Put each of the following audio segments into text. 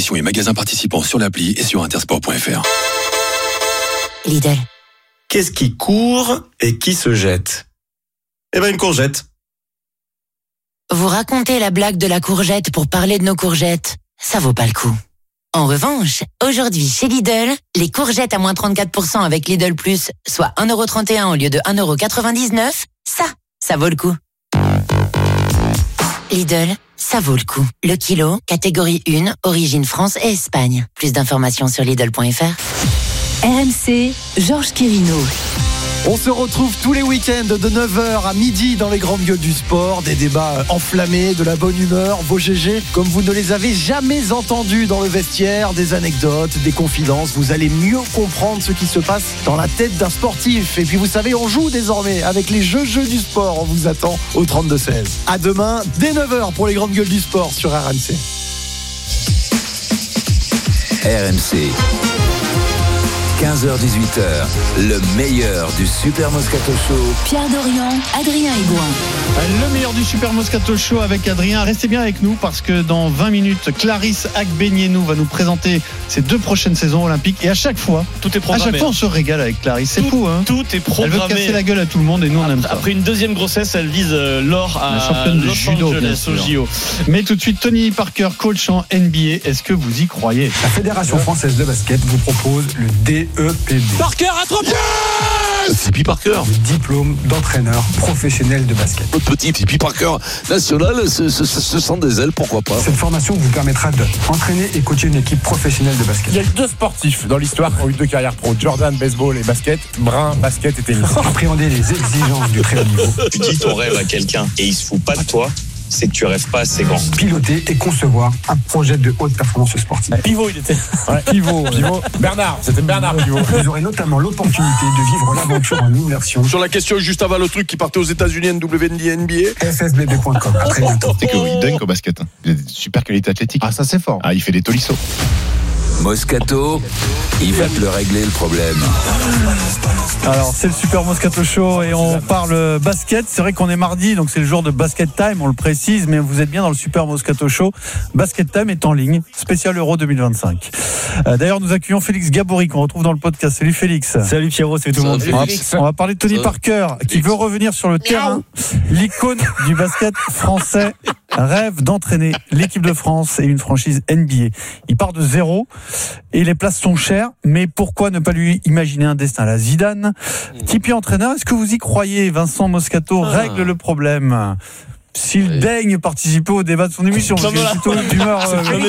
Conditions et magasins participants sur l'appli et sur intersport.fr. Lidl. Qu'est-ce qui court et qui se jette ? Eh ben, une courgette. Vous racontez la blague de la courgette pour parler de nos courgettes. Ça vaut pas le coup. En revanche, aujourd'hui chez Lidl, les courgettes à moins 34% avec Lidl Plus, soit 1,31€ au lieu de 1,99€, ça vaut le coup. Lidl, ça vaut le coup. Le kilo, catégorie 1, origine France et Espagne. Plus d'informations sur Lidl.fr. RMC, Georges Quirino. On se retrouve tous les week-ends de 9h à midi dans les grandes gueules du sport. Des débats enflammés, de la bonne humeur, vos GG comme vous ne les avez jamais entendus dans le vestiaire, des anecdotes, des confidences. Vous allez mieux comprendre ce qui se passe dans la tête d'un sportif. Et puis vous savez, on joue désormais avec les jeux du sport. On vous attend au 32-16. À demain, dès 9h pour les grandes gueules du sport sur RMC. RMC. 15h-18h, le meilleur du Super Moscato Show. Pierre Dorian, Adrien Aigouin. Le meilleur du Super Moscato Show avec Adrien. Restez bien avec nous parce que dans 20 minutes, Clarisse Agbenienou va nous présenter ses 2 prochaines saisons olympiques. Et à chaque fois, tout est programmé. À chaque fois, on se régale avec Clarisse. C'est fou, hein. Tout est programmé. Elle veut casser la gueule à tout le monde et nous, on aime ça. Après une deuxième grossesse, elle vise l'or à la championne de Los judo, Angeles au JO. Mais tout de suite, Tony Parker, coach en NBA. Est-ce que vous y croyez ? La Fédération française de basket vous propose le DEPB. Parker à 3 points. Tipeee Parker. Le diplôme d'entraîneur professionnel de basket. Le petit Tipeee Parker national se sent des ailes, pourquoi pas. Cette formation vous permettra d'entraîner et coacher une équipe professionnelle de basket. Il y a eu 2 sportifs dans l'histoire qui ont eu 2 carrières pro. Jordan, baseball et basket. Brun, basket et tennis. Appréhender les exigences du très haut niveau. Tu dis ton rêve à quelqu'un et il se fout pas de toi, c'est que tu rêves pas assez grand. Piloter et concevoir un projet de haute performance sportive. Pivot, il était. Ouais, pivot. Bernard, c'était Bernard Pivot. Vous aurez notamment l'opportunité de vivre l'aventure en immersion. Sur la question juste avant le truc qui partait aux États-Unis, NBA. ffbb.com. À très bientôt. C'est qu'il dunk au basket. Il a des super qualités athlétiques. Ah, ça c'est fort. Ah, il fait des tolissos. Moscato, il va te le régler le problème. Alors c'est le Super Moscato Show et on parle basket. C'est vrai qu'on est mardi, donc c'est le jour de Basket Time, on le précise, mais vous êtes bien dans le Super Moscato Show. Basket Time est en ligne, spécial Euro 2025. D'ailleurs, nous accueillons Félix Gabory qu'on retrouve dans le podcast. Salut Félix. Salut Pierrot, salut tout le monde. On va parler de Tony Parker qui veut revenir sur le terrain. L'icône du basket français rêve d'entraîner l'équipe de France et une franchise NBA. Il part de zéro et les places sont chères, mais pourquoi ne pas lui imaginer un destin à la Zidane ? Tipeee entraîneur, est-ce que vous y croyez ? Vincent Moscato règle le problème. S'il daigne participer au débat de son émission, parce que plutôt d'humeur.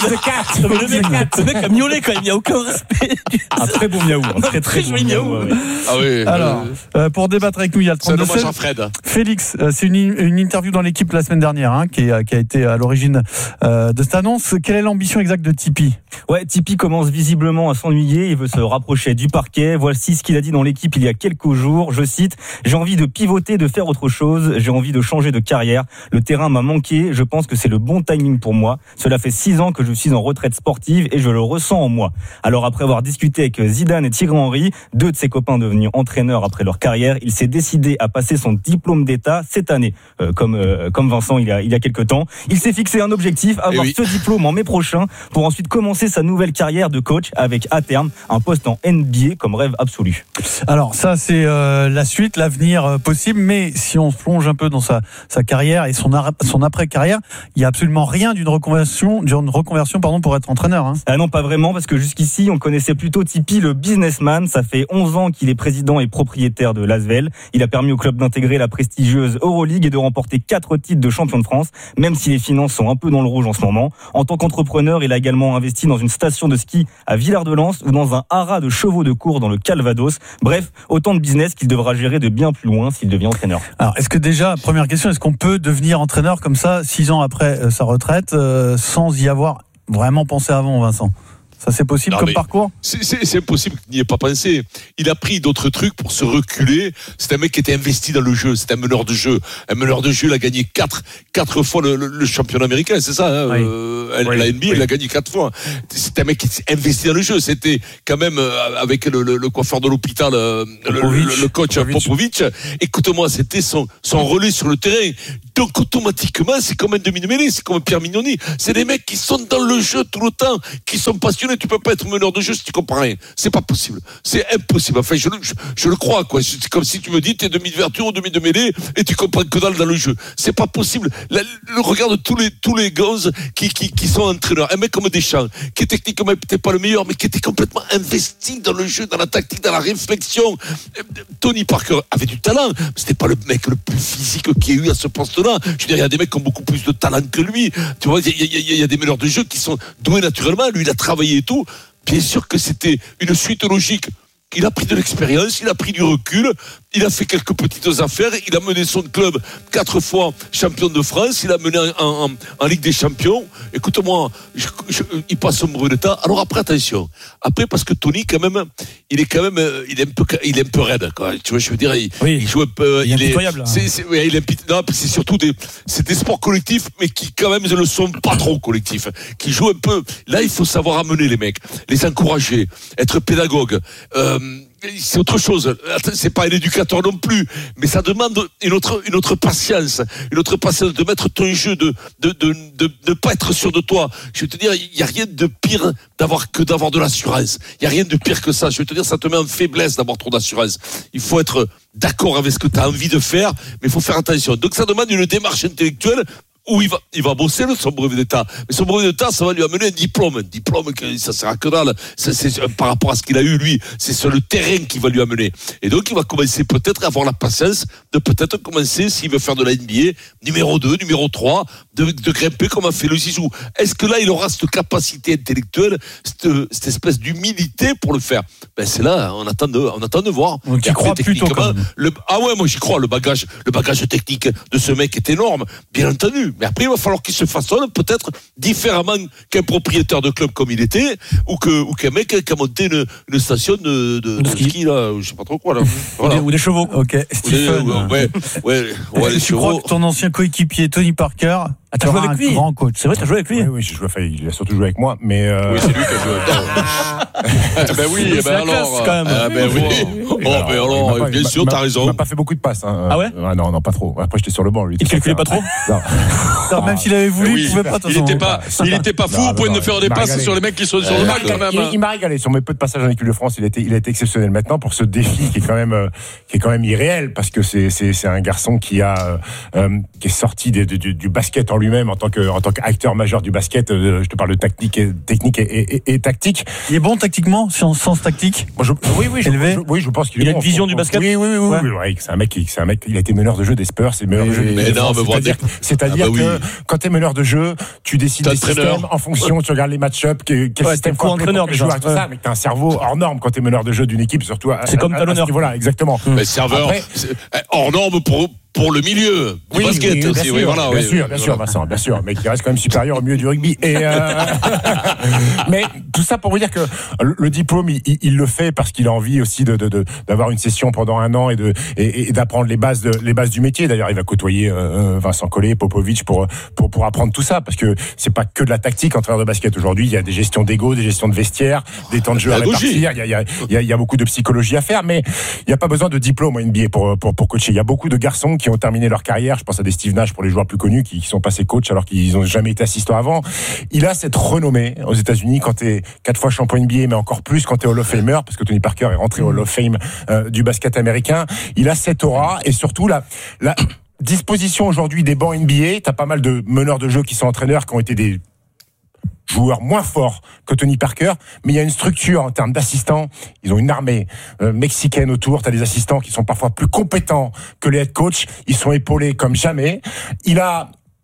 Le mec a miaulé quand même, il n'y a aucun respect. Un très bon miaou. Un très très bon miaou. Ah oui. Alors, pour débattre avec nous, il y a le 32. C'est un hommage à Fred. Félix, c'est une interview dans l'équipe la semaine dernière qui a été à l'origine de cette annonce. Quelle est l'ambition exacte de Tipeee ? Ouais, Tipeee commence visiblement à s'ennuyer. Il veut se rapprocher du parquet. Voici ce qu'il a dit dans l'équipe il y a quelques jours. Je cite: j'ai envie de pivoter, de faire autre chose. J'ai envie de changer de carrière. Le terrain m'a manqué. Je pense que c'est le bon timing pour moi. Cela fait 6 ans que je suis en retraite sportive et je le ressens en moi. Alors après avoir discuté avec Zidane et Thierry Henry, 2 de ses copains devenus entraîneurs après leur carrière, il s'est décidé à passer son diplôme d'État cette année. Comme Vincent il y a quelques temps. Il s'est fixé un objectif, avoir ce diplôme en mai prochain pour ensuite commencer sa nouvelle carrière de coach avec à terme un poste en NBA comme rêve absolu. Alors ça c'est la suite, l'avenir possible, mais si on se plonge un peu dans sa carrière et son après-carrière, il n'y a absolument rien d'une reconversion pour être entraîneur. Hein. Ah non, pas vraiment, parce que jusqu'ici, on connaissait plutôt Tipeee, le businessman. Ça fait 11 ans qu'il est président et propriétaire de l'Asvel. Il a permis au club d'intégrer la prestigieuse Euroleague et de remporter 4 titres de champion de France, même si les finances sont un peu dans le rouge en ce moment. En tant qu'entrepreneur, il a également investi dans une station de ski à Villard-de-Lans ou dans un haras de chevaux de course dans le Calvados. Bref, autant de business qu'il devra gérer de bien plus loin s'il devient entraîneur. Alors, est-ce que déjà, première question, est-ce qu'on peut devenir entraîneur comme ça 6 ans après sa retraite sans y avoir vraiment pensé avant, Vincent ? Ça, c'est possible comme parcours? C'est impossible qu'il n'y ait pas pensé. Il a pris d'autres trucs pour se reculer. C'est un mec qui était investi dans le jeu. C'est un meneur de jeu. Un meneur de jeu, il a gagné 4 fois le championnat américain, c'est ça, hein, la NBA, il a gagné 4 fois. C'est un mec qui s'est investi dans le jeu. C'était quand même, avec le coiffeur de l'hôpital, le coach Popovic. Écoute-moi, c'était son relais sur le terrain. Donc, automatiquement, c'est comme un demi-mêlée, c'est comme Pierre Mignoni. C'est des mecs qui sont dans le jeu tout le temps, qui sont passionnés. Tu peux pas être meneur de jeu si tu comprends rien. C'est pas possible. C'est impossible. Enfin, je le crois, quoi. C'est comme si tu me dis, t'es demi-ouverture ou demi de mêlée et tu comprends que dalle dans le jeu. C'est pas possible. Regarde tous les gosses qui sont entraîneurs. Un mec comme Deschamps, qui est techniquement peut-être pas le meilleur, mais qui était complètement investi dans le jeu, dans la tactique, dans la réflexion. Tony Parker avait du talent. C'était pas le mec le plus physique qu'il y a eu à ce poste-là. Je veux dire, il y a des mecs qui ont beaucoup plus de talent que lui. Tu vois, il y a des meneurs de jeu qui sont doués naturellement. Lui, il a travaillé et tout. Bien sûr que c'était une suite logique. Il a pris de l'expérience, il a pris du recul, il a fait quelques petites affaires, il a mené son club 4 fois champion de France, il a mené en Ligue des Champions. Écoute-moi, il passe son brevet d'état. Alors après, attention. Après, parce que Tony, quand même, il est un peu raide, quoi. Tu vois, je veux dire, il joue un peu, il est impitoyable. C'est surtout des sports collectifs, mais qui, quand même, ne le sont pas trop collectifs. Qui jouent un peu. Là, il faut savoir amener les mecs, les encourager, être pédagogue. C'est autre chose. C'est pas un éducateur non plus, mais ça demande une autre patience de mettre ton jeu, de ne pas être sûr de toi. Je vais te dire, il y a rien de pire d'avoir de l'assurance. Il y a rien de pire que ça. Je vais te dire, ça te met en faiblesse d'avoir trop d'assurance. Il faut être d'accord avec ce que tu as envie de faire, mais il faut faire attention. Donc ça demande une démarche intellectuelle où il va bosser son brevet d'état. Mais son brevet d'état, ça va lui amener un diplôme. Un diplôme, ça sert à que dalle. C'est par rapport à ce qu'il a eu, lui. C'est sur le terrain qu'il va lui amener. Et donc, il va commencer peut-être à avoir la patience de peut-être commencer, s'il veut faire de la NBA, numéro 2, numéro 3, de grimper comme a fait le Zizou. Est-ce que là, il aura cette capacité intellectuelle, cette espèce d'humilité pour le faire? Ben, c'est là, on attend de voir. Donc, tu crois plutôt quand même. Moi, j'y crois. Le bagage technique de ce mec est énorme, bien entendu. Mais après, il va falloir qu'il se façonne peut-être différemment qu'un propriétaire de club comme il était, ou qu'un mec qui a monté une station de ski, là, je sais pas trop quoi, là. Voilà. Ou des chevaux. Ok, Stephen. Les tu crois que ton ancien coéquipier Tony Parker, t'as joué avec lui? Grand coach. C'est vrai, t'as joué avec lui? Oui, il a surtout joué avec moi, mais oui, c'est lui qui a joué avec moi. Oui, alors. Quand même. Oui. Alors, bien sûr, t'as raison. Il m'a pas fait beaucoup de passes. Ah ouais? Non, pas trop. Après, j'étais sur le banc, lui. Il calculait pas trop? Non. Même s'il avait voulu, il pouvait pas. Il était pas fou au point de faire des passes sur les mecs qui sont sur le banc, quand même. Il m'a régalé sur mes peu de passages en équipe de France. Il a été exceptionnel. Maintenant, pour ce défi qui est quand même irréel, parce que c'est un garçon qui est sorti du basket en lui-même en tant qu'acteur majeur du basket. Je te parle de technique et tactique. Il est bon tactiquement, sens tactique. Je pense qu'il a une vision du basket. Oui, c'est un mec. Il a été meneur de jeu des Spurs, c'est meneur de jeu. C'est-à-dire que quand t'es meneur de jeu, tu décides des systèmes en fonction, tu regardes les match-up, quel système entraîneur déjà. Tout ça, mais t'as un cerveau hors norme quand t'es meneur de jeu d'une équipe, surtout. C'est comme talonneur. Voilà, exactement. Mais serveur hors norme pour le milieu du basket aussi. Bien sûr, Vincent, bien sûr, mais qui reste quand même supérieur au milieu du rugby. Mais tout ça pour vous dire que le diplôme, il le fait parce qu'il a envie aussi d'avoir une session pendant 1 an et d'apprendre les bases du métier. D'ailleurs, il va côtoyer Vincent Collet, Popovic pour apprendre tout ça, parce que c'est pas que de la tactique en travers de basket. Aujourd'hui, il y a des gestions d'ego, des gestions de vestiaire, des temps de jeu à répartir. Il y a beaucoup de psychologie à faire, mais il n'y a pas besoin de diplôme en NBA pour coacher. Il y a beaucoup de garçons qui ont terminé leur carrière, je pense à des Steve Nash pour les joueurs plus connus qui sont passés coach alors qu'ils n'ont jamais été assistants avant. Il a cette renommée aux États-Unis quand t'es 4 fois champion NBA, mais encore plus quand t'es Hall of Famer, parce que Tony Parker est rentré au Hall of Fame du basket américain. Il a cette aura et surtout la disposition aujourd'hui des bancs NBA. T'as pas mal de meneurs de jeu qui sont entraîneurs, qui ont été des joueurs moins forts que Tony Parker, mais il y a une structure en termes d'assistants. Ils ont une armée mexicaine autour. T'as des assistants qui sont parfois plus compétents que les head coachs. Ils sont épaulés comme jamais. Il a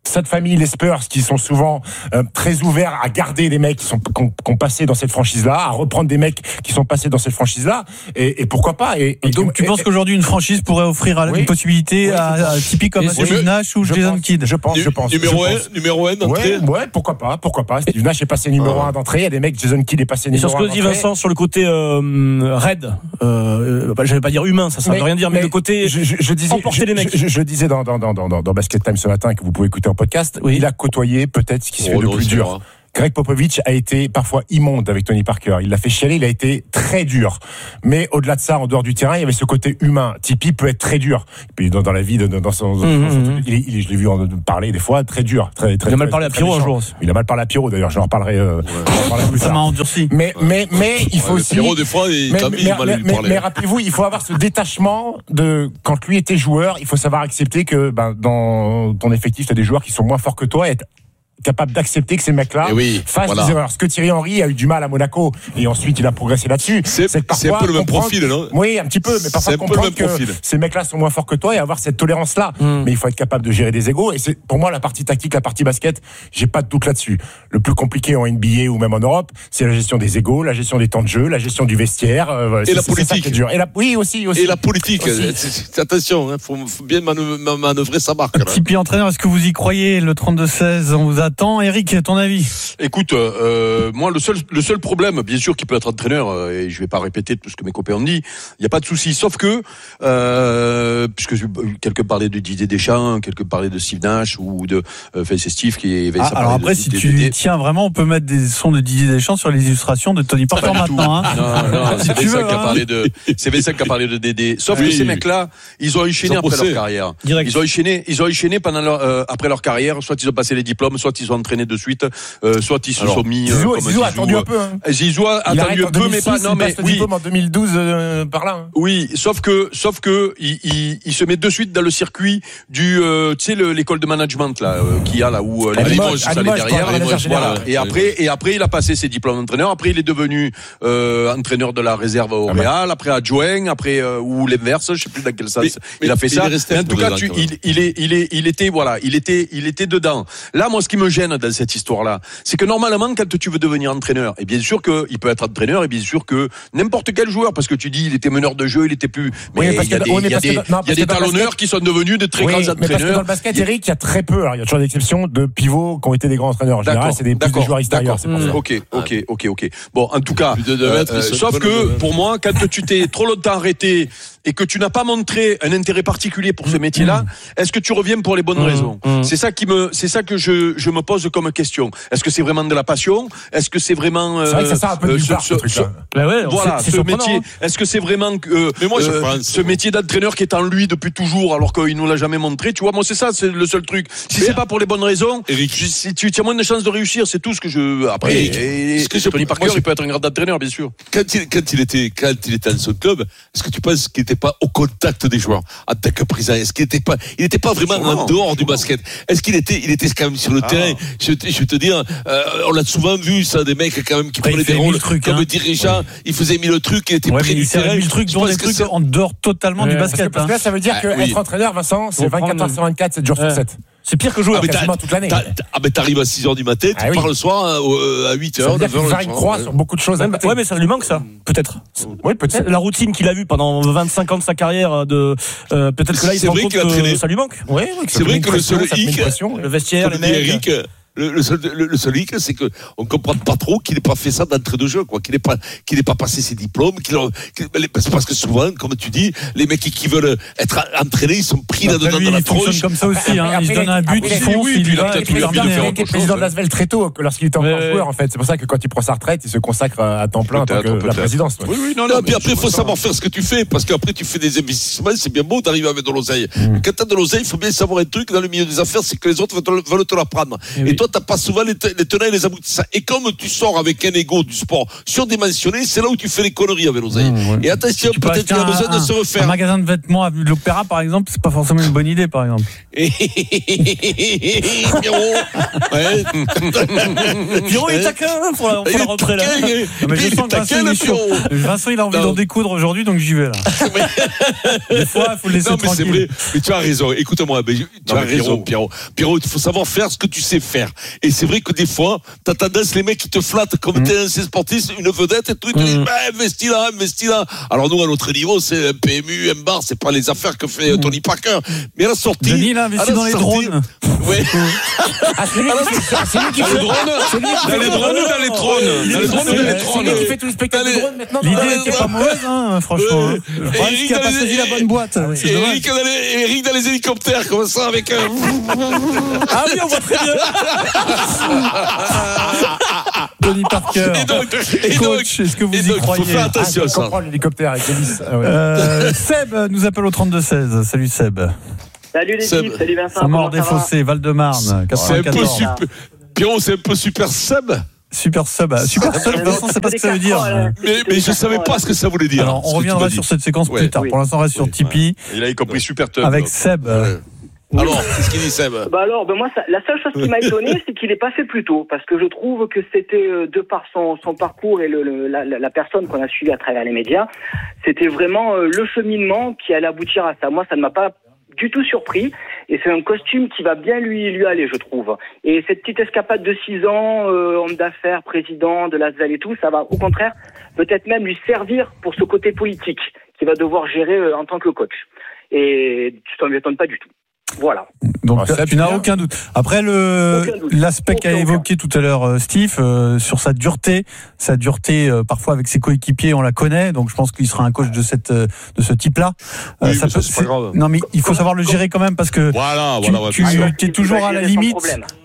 cette famille, les Spurs, qui sont souvent très ouverts à garder les mecs qui ont passé dans cette franchise-là, à reprendre des mecs qui sont passés dans cette franchise-là, et pourquoi pas. Donc tu penses qu'aujourd'hui une franchise pourrait offrir une possibilité à typique comme Steve Nash ou Jason Kidd? Je pense. Numéro 1 d'entrée. Ouais, pourquoi pas. Steve Nash est passé numéro 1 d'entrée. Il y a des mecs, Jason Kidd est passé numéro 1 d'entrée. Et sur ce que dit Vincent, sur le côté raid, j'allais pas dire humain, ça veut rien dire, mais le côté emporter les mecs. Je disais dans Basket Time ce matin, que vous pouvez écouter en podcast, il a côtoyé peut-être ce qui se fait de plus dur. Greg Popovich a été parfois immonde avec Tony Parker. Il l'a fait chialer, il a été très dur. Mais au-delà de ça, en dehors du terrain, il y avait ce côté humain. Tipeee peut être très dur. Puis dans la vie, dans son, je l'ai vu parler des fois très dur. Il a mal parlé à Pierrot un jour. Il a mal parlé à Pierrot d'ailleurs. Je en reparlerai. Ça m'a endurci. Mais il faut aussi. Pierrot des fois, mais rappelez-vous, il faut avoir ce détachement de quand lui était joueur. Il faut savoir accepter que dans ton effectif, tu as des joueurs qui sont moins forts que toi, et être capable d'accepter que ces mecs-là fassent des erreurs. Ce que Thierry Henry a eu du mal à Monaco, et ensuite il a progressé là-dessus. C'est un peu le même profil, non? Oui, un petit peu, mais parfois comprendre que ces mecs-là sont moins forts que toi et avoir cette tolérance-là. Mais il faut être capable de gérer des égos, et c'est pour moi la partie tactique, la partie basket, j'ai pas de doute là-dessus. Le plus compliqué en NBA ou même en Europe, c'est la gestion des égos, la gestion des temps de jeu, la gestion du vestiaire, et la politique. Ça qui est dur. Oui, aussi. Et la politique. Attention, faut bien manœuvrer sa marque. Tipeee entraîneur, est-ce que vous y croyez? Le 32-16, on vous attend. Eric, ton avis? Écoute, moi le seul problème, bien sûr, qui peut être entraîneur, et je vais pas répéter tout ce que mes copains ont dit, il y a pas de souci, sauf que puisque quelqu'un parlait de Didier Deschamps, quelqu'un parlait de Steve Nash ou de c'est Steve qui avait alors après, si tu tiens vraiment, on peut mettre des sons de Didier Deschamps sur les illustrations de Tony Parker maintenant. Non, c'est Vincent qui a parlé de Dédé. Sauf que ces mecs-là, ils ont enchaîné après leur carrière. Ils ont enchaîné pendant après leur carrière. Soit ils ont passé les diplômes, soit ils ont entraîné de suite, soit ils se sont mis. Zizou a attendu un peu. Zizou a attendu un peu, mais pas. Non, mais oui. En 2012 par là. Oui, sauf que il se met de suite dans le circuit du, tu sais, l'école de management là, qu'il y a là où les Limoges sont allés derrière. Voilà. Et après, il a passé ses diplômes d'entraîneur. Après, il est devenu entraîneur de la réserve au Real. Après adjoint. Après ou l'inverse, je sais plus dans quel sens il a fait ça. Mais en tout cas, il était dedans. Là, moi, ce qui me gêne dans cette histoire-là, c'est que normalement, quand tu veux devenir entraîneur, et bien sûr qu'il peut être entraîneur, et bien sûr que n'importe quel joueur, parce que tu dis, il était meneur de jeu, il était plus. Mais il y a des talonneurs qui sont devenus de très grands entraîneurs. Mais parce que dans le basket, Eric, il y a très peu. Alors, il y a toujours des exceptions de pivots qui ont été des grands entraîneurs. En général, c'est des joueurs extérieurs. Ok. Bon, en tout cas, sauf que pour moi, quand tu t'es trop longtemps arrêté et que tu n'as pas montré un intérêt particulier pour ce métier-là, est-ce que tu reviens pour les bonnes raisons? C'est ça que je me pose comme question. Est-ce que c'est vraiment de la passion? Est-ce que c'est vraiment c'est vrai que ça sert un peu du voilà, ce métier. Est-ce que c'est vraiment ce métier d'entraîneur qui est en lui depuis toujours, alors qu'il nous l'a jamais montré? Tu vois, moi c'est ça, c'est le seul truc. Si c'est pas pour les bonnes raisons, si tu as moins de chances de réussir, c'est tout ce que je. Après, Tony Parker, il peut être un grand entraîneur, bien sûr. Quand il était dans son club, est-ce que tu penses qu'il n'était pas au contact des joueurs en tant que président? Est-ce qu'il n'était pas vraiment en dehors du basket? Est-ce qu'il était quand même sur le terrain? Je vais te dire, on l'a souvent vu, ça, des mecs quand même qui prenaient des rôles comme dirigeant. Il faisait le truc, il était près du terrain. Le truc, dont les trucs en dehors totalement du basket. Parce que là, ça veut dire qu'être entraîneur, Vincent, c'est 24 heures sur 24, 7 jours sur 7. C'est pire que jouer quasiment toute l'année. Mais t'arrives à 6h du matin, tu pars le soir à 8h. Ça veut dire qu'il faut faire une croix sur beaucoup de choses. Ouais, mais ça lui manque, ça. Peut-être. Oui, peut-être. La routine qu'il a vue pendant 25 ans de sa carrière peut-être que là, il se rend compte que ça lui manque. Oui, c'est vrai que le seul hic, le vestiaire, les mecs. Le seul hic, c'est que on comprend pas trop qu'il n'ait pas fait ça d'entrée de jeu, quoi, qu'il n'ait pas passé ses diplômes, parce que souvent, comme tu dis, les mecs qui veulent être entraînés, ils sont pris là-dedans dans la tronche. Ils fonctionnent comme ça aussi, ils se donnent un but, ils foncent, il y va, et puis il était président de l'Asvel très tôt, lorsqu'il était encore joueur, en fait. C'est pour ça que quand il prend sa retraite, il se consacre à temps plein en tant que la présidence. Oui, non, puis après, il faut savoir faire ce que tu fais, parce qu'après, tu fais des investissements, c'est bien beau d'arriver avec de l'oseille. Quand t'as de l'oseille, il faut bien savoir un truc dans le milieu des affaires, c'est que les autres veulent te l'apprendre. Et toi, toi, t'as pas souvent les tenants et les aboutissants. Et comme tu sors avec un ego du sport surdimensionné, c'est là où tu fais les conneries avec l'oseille. Et attention, peut-être qu'il y a besoin de se refaire. Un magasin de vêtements à vue de l'Opéra, par exemple, c'est pas forcément une bonne idée, par exemple. Pierrot, il est taquin pour la rentrée, là. Mais je sens que Vincent, il est chaud. Vincent, il a envie d'en découdre aujourd'hui, donc j'y vais, là. Des fois, il faut le laisser tranquille. C'est vrai. Mais tu as raison. Écoute-moi, tu as raison, Pierrot. Pierrot, il faut savoir faire ce que tu sais faire. Et c'est vrai que des fois, t'as tendance, les mecs qui te flattent comme t'es un sportif, une vedette et tout, ils te disent, investis là. Alors nous, à notre niveau, c'est un PMU, un bar, c'est pas les affaires que fait Tony Parker. Mais à la sortie. Denis, il a investi dans les drones. Oui. C'est lui qui fait le drone. Dans les drones ou dans les trônes? C'est lui qui fait tous les spectacles de drone maintenant. L'idée n'était pas mauvaise, franchement. Je crois qu'il n'a pas choisi la bonne boîte. Eric dans les hélicoptères, comme ça, avec un. Ah oui, on voit très bien. Tony Parker. Et donc, coach, est-ce que vous y croyez? Faut faire attention à ça. comprends l'hélicoptère avec l'hélice. Seb nous appelle au 32-16. Salut Seb. Salut l'équipe, salut Vincent. Saint-Maur-des-Fossés, Val-de-Marne, 94. Pierrot, c'est un peu super Seb. Super sub, Vincent, c'est pas ce que ça veut dire. Mais je savais pas ce que ça voulait dire. Alors, on reviendra sur cette séquence plus tard. Pour l'instant, on reste sur Tipeee. Il a compris super top. Avec Seb. Alors, qu'est-ce qu'il dit, Seb? Moi, la seule chose qui m'a étonné, c'est qu'il n'est pas fait plus tôt, parce que je trouve que c'était, de par son parcours et la personne qu'on a suivie à travers les médias, c'était vraiment le cheminement qui allait aboutir à ça. Moi, ça ne m'a pas du tout surpris, et c'est un costume qui va bien lui aller, je trouve. Et cette petite escapade de 6 ans, homme d'affaires, président de l'Asvel et tout, ça va au contraire peut-être même lui servir pour ce côté politique qu'il va devoir gérer en tant que coach. Et ça ne m'étonne pas du tout. Voilà. Donc tu n'as aucun doute. Après l'aspect qu'a évoqué tout à l'heure Steve sur sa dureté parfois avec ses coéquipiers, on la connaît, donc je pense qu'il sera un coach de ce type-là. Ça peut, c'est pas grave. Non mais il faut savoir le gérer quand même, parce que tu es toujours à la limite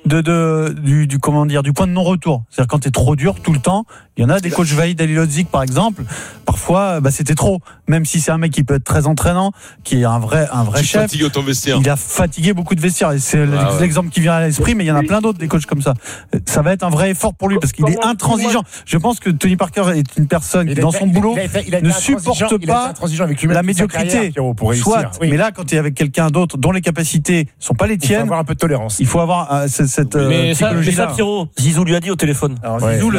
du point de non-retour. C'est-à-dire quand tu es trop dur tout le temps, il y en a des coachs Vahid Halilhodžić par exemple, parfois c'était trop, même si c'est un mec qui peut être très entraînant, qui est un vrai chef. Il a fatigué beaucoup de vestiaires, et c'est l'exemple qui vient à l'esprit, mais il y en a plein d'autres, des coachs comme ça. Ça va être un vrai effort pour lui, parce qu'il est intransigeant. Je pense que Tony Parker est une personne qui, dans son boulot, ne supporte pas la médiocrité. Soit, mais là, quand tu es avec quelqu'un d'autre dont les capacités sont pas les tiennes, il faut avoir un peu de tolérance. Il faut avoir cette psychologie-là. Pierrot, Zizou lui a dit au téléphone. Zizou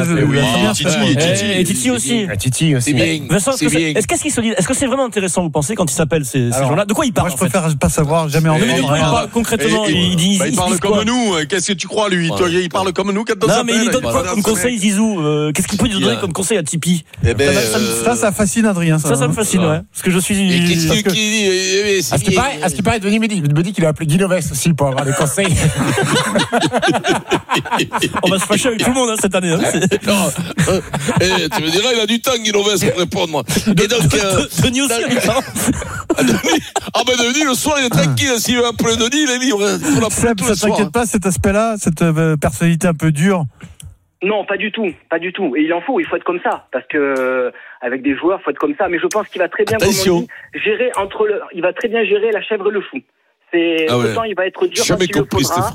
et Titi aussi. Vincent, qu'est-ce qu'il se dit? Est-ce que c'est vraiment intéressant, vous pensez, quand il s'appelle ces gens-là? De quoi il parle? Moi, je préfère pas savoir, jamais entendu. Concrètement, il parle comme nous. Qu'est-ce que tu crois, lui? Il parle comme nous. Non, mais il donne quoi comme conseil, Zizou? Qu'est-ce qu'il peut lui donner comme conseil à Tipeee? Ça fascine Adrien. Ça me fascine, ouais. Parce que je suis. À ce qui paraît, Denis me dit qu'il a appelé Guy Novès aussi pour avoir des conseils. On va se fâcher avec tout le monde cette année. Tu me diras, il a du temps, Guy Novès, pour répondre. Et donc, Denis aussi a du temps. Denis, le soir, il est tranquille. S'il veut appeler Denis, il est libre. Seb, ça t'inquiète pas, cet aspect-là, cette personnalité un peu dure? Non, pas du tout. Et il faut être comme ça, parce que avec des joueurs, faut être comme ça. Mais je pense qu'il va très bien, il va très bien gérer la chèvre et le fou. Autant il va être dur quand il le faudra.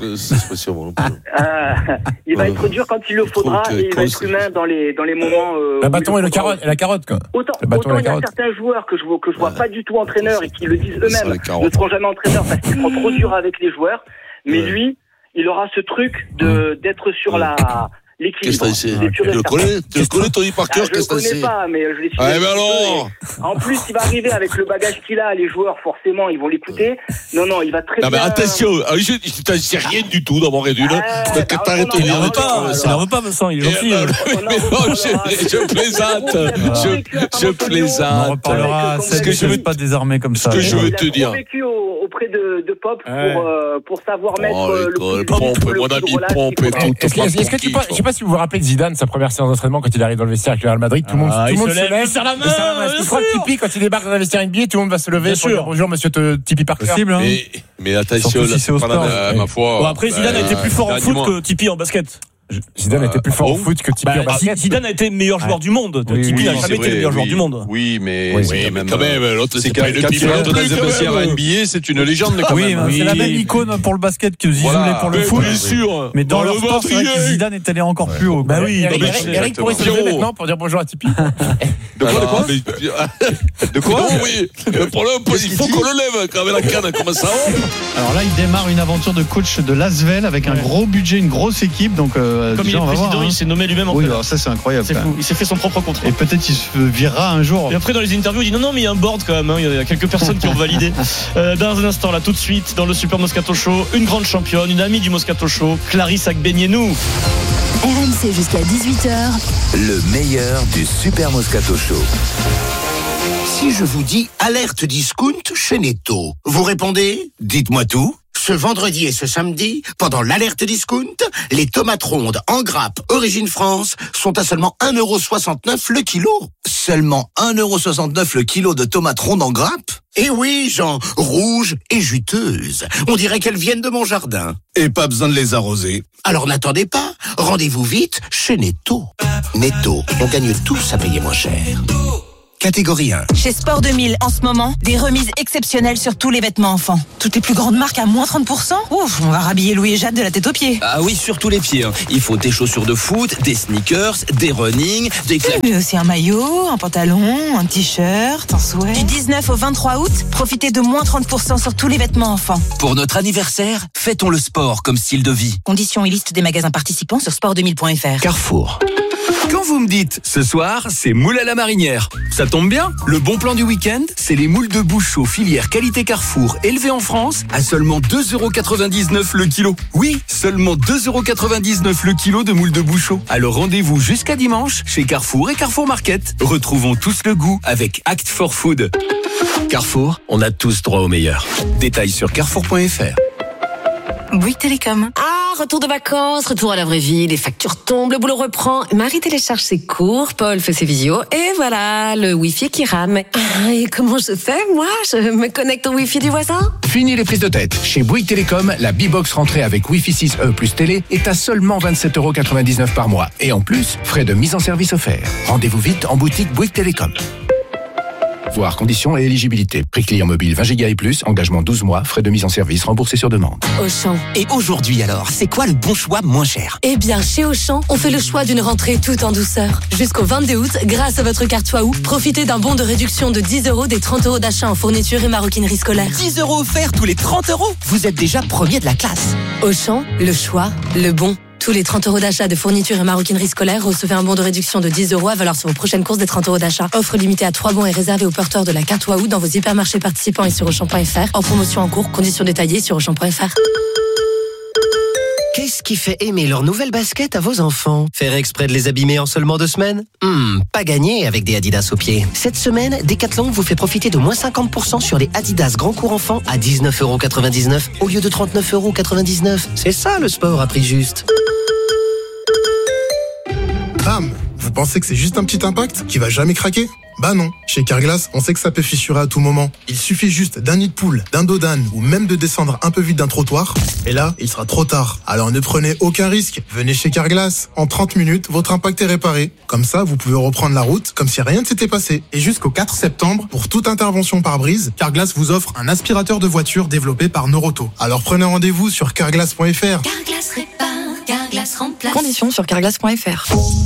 Il va être dur quand il le faudra, et il va être humain dans les moments. Le bâton et la carotte, quoi. Autant il y a certains joueurs que je vois pas du tout entraîneurs, et qui le disent eux-mêmes, ne seront jamais entraîneurs parce qu'ils seront trop durs avec les joueurs. Mais lui, il aura ce truc d'être sur l'équilibre. Tu le connais, Tony Parker? Je le connais pas, mais je l'ai suivi. En plus, il va arriver avec le bagage qu'il a. Les joueurs, forcément, ils vont l'écouter. Non, il va très bien. Mais attention, je t'en sais rien du tout d'avoir réduit. Il n'en veut pas, Vincent. Il est gentil. Je plaisante. Je plaisante. On reparlera. Ce que je veux pas désarmer comme ça. Ce que je veux te dire. Vécu auprès de Pop pour savoir mettre le Pompe, mon ami Pompe et tout. Est-ce que tu penses, je sais pas si vous vous rappelez de Zidane, sa première séance d'entraînement quand il arrive dans le vestiaire avec le Real Madrid, tout le monde se lève, il serre la main. Je crois que Tipeee, quand il débarque dans un vestiaire NBA, tout le monde va se lever pour dire bonjour monsieur Tipeee Parker. Mais attention, ma foi. Après, Zidane a été plus fort en foot que Tipeee en basket. Zidane était plus fort au foot que Tipeee en basket. Zidane a été meilleur joueur du monde. Tipeee n'a jamais été le meilleur joueur du monde. Oui, mais quand même, l'autre, c'est pas une quand il rentre dans les vestiaires à NBA, c'est une légende quand même. Oui, c'est la même icône pour le basket que Zizou l'est pour le foot. Bien sûr. Mais dans leur sport, c'est vrai que Zidane est allé encore plus haut. Bah oui, Eric pourrait se lever maintenant pour dire bonjour à Tipeee. De quoi De quoi Oui, le problème, il faut qu'on le lève quand même la canne, comment ça va. Alors là, il démarre une aventure de coach de l'Asvel avec un gros budget, une grosse équipe. Donc, comme déjà, il est président, il s'est nommé lui-même en fait. Oui, alors ça, c'est incroyable. C'est fou. Il s'est fait son propre contrat. Et peut-être il se virera un jour. Et après, dans les interviews, il dit non, mais il y a un board quand même. Il y a quelques personnes qui ont validé. Dans un instant, là, tout de suite, dans le Super Moscato Show, une grande championne, une amie du Moscato Show, Clarisse Agbenienou. RMC jusqu'à 18h. Le meilleur du Super Moscato Show. Si je vous dis alerte discount chez Netto, vous répondez ? Dites-moi tout. Ce vendredi et ce samedi, pendant l'alerte discount, les tomates rondes en grappe Origine France sont à seulement 1,69€ le kilo. Seulement 1,69€ le kilo de tomates rondes en grappe ? Eh oui, Jean, rouges et juteuses. On dirait qu'elles viennent de mon jardin. Et pas besoin de les arroser. Alors n'attendez pas, rendez-vous vite chez Netto. Netto, on gagne tous à payer moins cher. Catégorie 1. Chez Sport 2000, en ce moment, des remises exceptionnelles sur tous les vêtements enfants. Toutes les plus grandes marques à moins 30%. Ouf, on va rhabiller Louis et Jade de la tête aux pieds. Ah oui, sur tous les pieds. Il faut des chaussures de foot, des sneakers, des running, des mais aussi un maillot, un pantalon, un t-shirt, un sweat. Du 19 au 23 août, profitez de moins 30% sur tous les vêtements enfants. Pour notre anniversaire, fêtons le sport comme style de vie. Conditions et liste des magasins participants sur sport2000.fr. Carrefour. Quand vous me dites, ce soir, c'est moule à la marinière, ça tombe bien. Le bon plan du week-end, c'est les moules de Bouchot filière qualité Carrefour, élevées en France, à seulement 2,99€ le kilo. Oui, seulement 2,99€ le kilo de moules de Bouchot. Alors rendez-vous jusqu'à dimanche chez Carrefour et Carrefour Market. Retrouvons tous le goût avec Act for Food. Carrefour, on a tous droit au meilleur. Détails sur carrefour.fr. Bouygues Télécom. Ah, retour de vacances, retour à la vraie vie, les factures tombent, le boulot reprend. Marie télécharge ses cours, Paul fait ses visios, et voilà, le Wi-Fi qui rame. Ah, et comment je fais, moi ? Je me connecte au Wi-Fi du voisin ? Fini les prises de tête. Chez Bouygues Télécom, la B-Box rentrée avec Wi-Fi 6E plus télé est à seulement 27,99€ par mois. Et en plus, frais de mise en service offerts. Rendez-vous vite en boutique Bouygues Télécom. Voir conditions et éligibilité. Prix client mobile 20 Go et plus, engagement 12 mois, frais de mise en service remboursés sur demande. Auchan. Et aujourd'hui alors, c'est quoi le bon choix moins cher ? Eh bien, chez Auchan, on fait le choix d'une rentrée tout en douceur. Jusqu'au 22 août, grâce à votre carte Waouh, profitez d'un bon de réduction de 10€ des 30€ d'achat en fourniture et maroquinerie scolaire. 10€ offerts tous les 30€. Vous êtes déjà premier de la classe. Auchan, le choix, le bon. Tous les 30€ d'achat de fourniture et maroquinerie scolaire, recevez un bon de réduction de 10€ à valeur sur vos prochaines courses des 30€ d'achat. Offre limitée à 3 bons et réservée aux porteurs de la carte Waouh dans vos hypermarchés participants et sur Auchan.fr. En promotion en cours, conditions détaillées sur Auchan.fr. Qu'est-ce qui fait aimer leur nouvelle basket à vos enfants ? Faire exprès de les abîmer en seulement 2 semaines ? Pas gagné avec des Adidas aux pieds. Cette semaine, Decathlon vous fait profiter de moins 50% sur les Adidas Grand Cours Enfants à 19,99€ au lieu de 39,99€. C'est ça le sport à prix juste. Bam ! Vous pensez que c'est juste un petit impact qui va jamais craquer ? Bah non. Chez Carglass, on sait que ça peut fissurer à tout moment. Il suffit juste d'un nid de poule, d'un dos d'âne ou même de descendre un peu vite d'un trottoir. Et là, il sera trop tard. Alors ne prenez aucun risque. Venez chez Carglass. En 30 minutes, votre impact est réparé. Comme ça, vous pouvez reprendre la route comme si rien ne s'était passé. Et jusqu'au 4 septembre, pour toute intervention par brise, Carglass vous offre un aspirateur de voiture développé par Noroto. Alors prenez rendez-vous sur carglass.fr. Carglass répare, Carglass remplace. Conditions sur carglass.fr.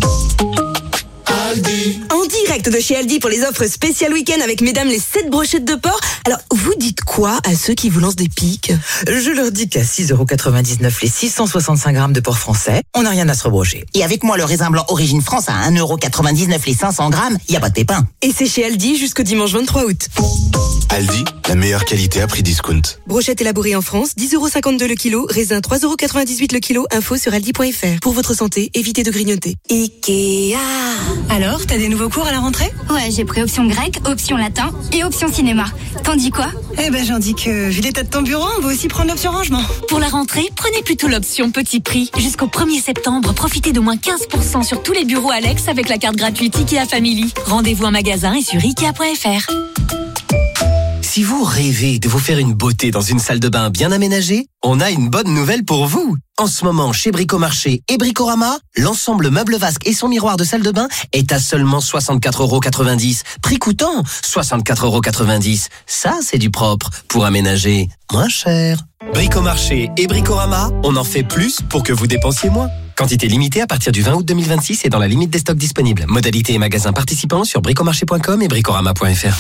En direct de chez Aldi pour les offres spéciales week-end avec mesdames les 7 brochettes de porc. Alors, vous dites quoi à ceux qui vous lancent des piques ? Je leur dis qu'à 6,99€ les 665 grammes de porc français, on n'a rien à se rebrocher. Et avec moi, le raisin blanc Origine France à 1,99€ les 500 grammes, y a pas de pépin. Et c'est chez Aldi jusqu'au dimanche 23 août. Aldi, la meilleure qualité à prix discount. Brochette élaborée en France, 10,52€ le kilo, raisin 3,98€ le kilo, info sur aldi.fr. Pour votre santé, évitez de grignoter. Ikea. Alors, t'as des nouveaux cours à la rentrée ? Ouais, j'ai pris option grec, option latin et option cinéma. T'en dis quoi ? Eh ben, j'en dis que, vu l'état de ton bureau, on va aussi prendre l'option rangement. Pour la rentrée, prenez plutôt l'option petit prix. Jusqu'au 1er septembre, profitez de moins 15% sur tous les bureaux Alex avec la carte gratuite Ikea Family. Rendez-vous en magasin et sur Ikea.fr. Si vous rêvez de vous faire une beauté dans une salle de bain bien aménagée, on a une bonne nouvelle pour vous. En ce moment, chez Bricomarché et Bricorama, l'ensemble meuble vasque et son miroir de salle de bain est à seulement 64,90 €. Prix coûtant, 64,90 €. Ça, c'est du propre pour aménager moins cher. Bricomarché et Bricorama, on en fait plus pour que vous dépensiez moins. Quantité limitée à partir du 20 août 2026 et dans la limite des stocks disponibles. Modalités et magasins participants sur bricomarché.com et bricorama.fr.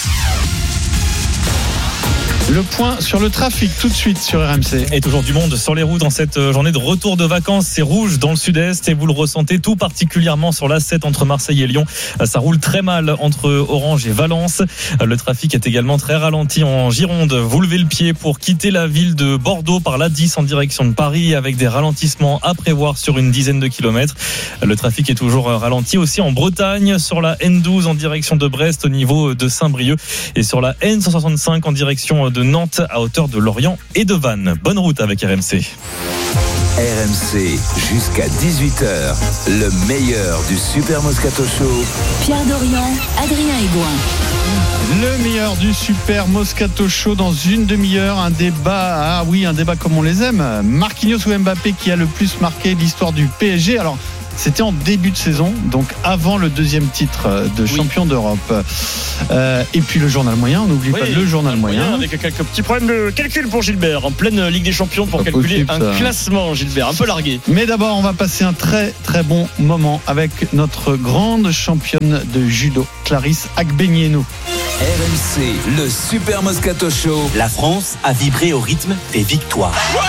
Le point sur le trafic tout de suite sur RMC. Et toujours du monde sur les routes en cette journée de retour de vacances. C'est rouge dans le sud-est et vous le ressentez tout particulièrement sur l'A7 entre Marseille et Lyon. Ça roule très mal entre Orange et Valence. Le trafic est également très ralenti en Gironde. Vous levez le pied pour quitter la ville de Bordeaux par l'A10 en direction de Paris avec des ralentissements à prévoir sur une dizaine de kilomètres. Le trafic est toujours ralenti aussi en Bretagne sur la N12 en direction de Brest au niveau de Saint-Brieuc et sur la N165 en direction de Nantes à hauteur de Lorient et de Vannes. Bonne route avec RMC. RMC jusqu'à 18h, le meilleur du Super Moscato Show. Pierre Dorian, Adrien Aigouin. Le meilleur du Super Moscato Show dans une demi-heure. Un débat, un débat comme on les aime. Marquinhos ou Mbappé qui a le plus marqué l'histoire du PSG. Alors, c'était en début de saison, donc avant le deuxième titre de champion d'Europe. Et puis le journal moyen, on n'oublie pas le journal moyen. Avec quelques petits problèmes de calcul pour Gilbert, en pleine Ligue des Champions pour calculer un classement, Gilbert, un peu largué. Mais d'abord, on va passer un très très bon moment avec notre grande championne de judo, Clarisse Agbenienou. RMC, le Super Moscato Show. La France a vibré au rythme des victoires.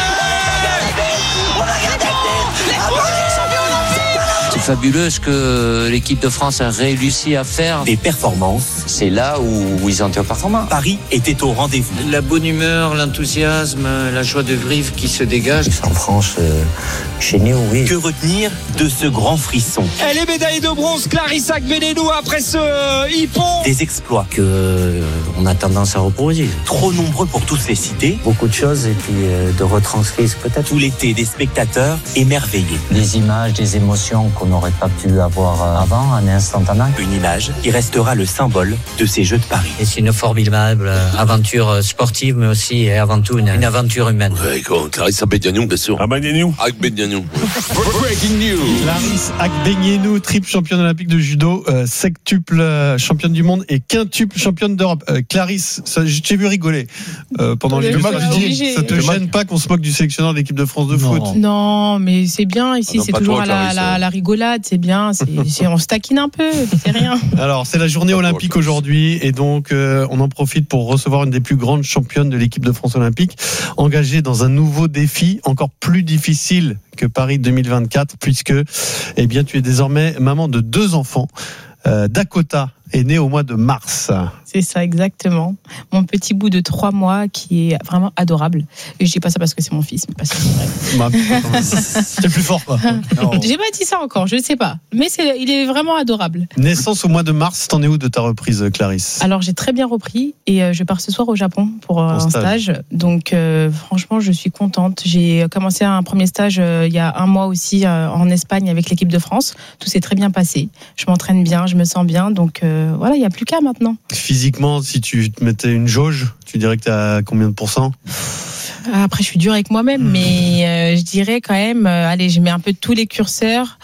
C'est fabuleux ce que l'équipe de France a réussi à faire. Des performances. C'est là où ils ont été performants. Paris était au rendez-vous. La bonne humeur, l'enthousiasme, la joie de vivre qui se dégage. En France, chez nous, oui. Que retenir de ce grand frisson? Elle est médaillée de bronze, Clarisse Agbenienou après ce hippon. Des exploits que on a tendance à reproduire. Trop nombreux pour tous les citer. Beaucoup de choses et puis de retranscrire peut-être. Tout l'été, des spectateurs émerveillés. Des images, des émotions qu'on n'aurait pas pu avoir avant, un instantané. Une image qui restera le symbole de ces Jeux de Paris. Et c'est une formidable aventure sportive, mais aussi et avant tout une aventure humaine. Ouais, Clarisse Agbenienou, bien sûr. Agbenienou. Breaking news. Clarisse Agbenienou, triple championne olympique de judo, sextuple championne du monde et quintuple championne d'Europe. Clarisse, je t'ai vu rigoler pendant les matchs. Ça te gêne pas qu'on se moque du sélectionneur de l'équipe de France de foot? Non, mais c'est bien ici, c'est toujours à la rigolade, c'est bien, on se taquine un peu, c'est rien. Alors, c'est la journée olympique aujourd'hui et donc on en profite pour recevoir une des plus grandes championnes de l'équipe de France olympique, engagée dans un nouveau défi encore plus difficile que Paris 2024, puisque tu es désormais maman de 2 enfants. Dakota est née au mois de mars. C'est ça, exactement. Mon petit bout de 3 mois qui est vraiment adorable. Et je dis pas ça parce que c'est mon fils, mais parce que c'est vrai. C'est plus fort, quoi. J'ai pas dit ça encore, je ne sais pas. Mais il est vraiment adorable. Naissance au mois de mars, t'en es où de ta reprise, Clarisse? Alors, j'ai très bien repris et je pars ce soir au Japon pour un stage. Donc, franchement, je suis contente. J'ai commencé un premier stage il y a 1 mois aussi en Espagne avec l'équipe de France. Tout s'est très bien passé. Je m'entraîne bien, je me sens bien. Donc, voilà, il n'y a plus qu'à maintenant. Physiquement, si tu te mettais une jauge, tu dirais que tu as combien de pourcents? Après, je suis dure avec moi-même, mais je dirais quand même, allez, je mets un peu tous les curseurs.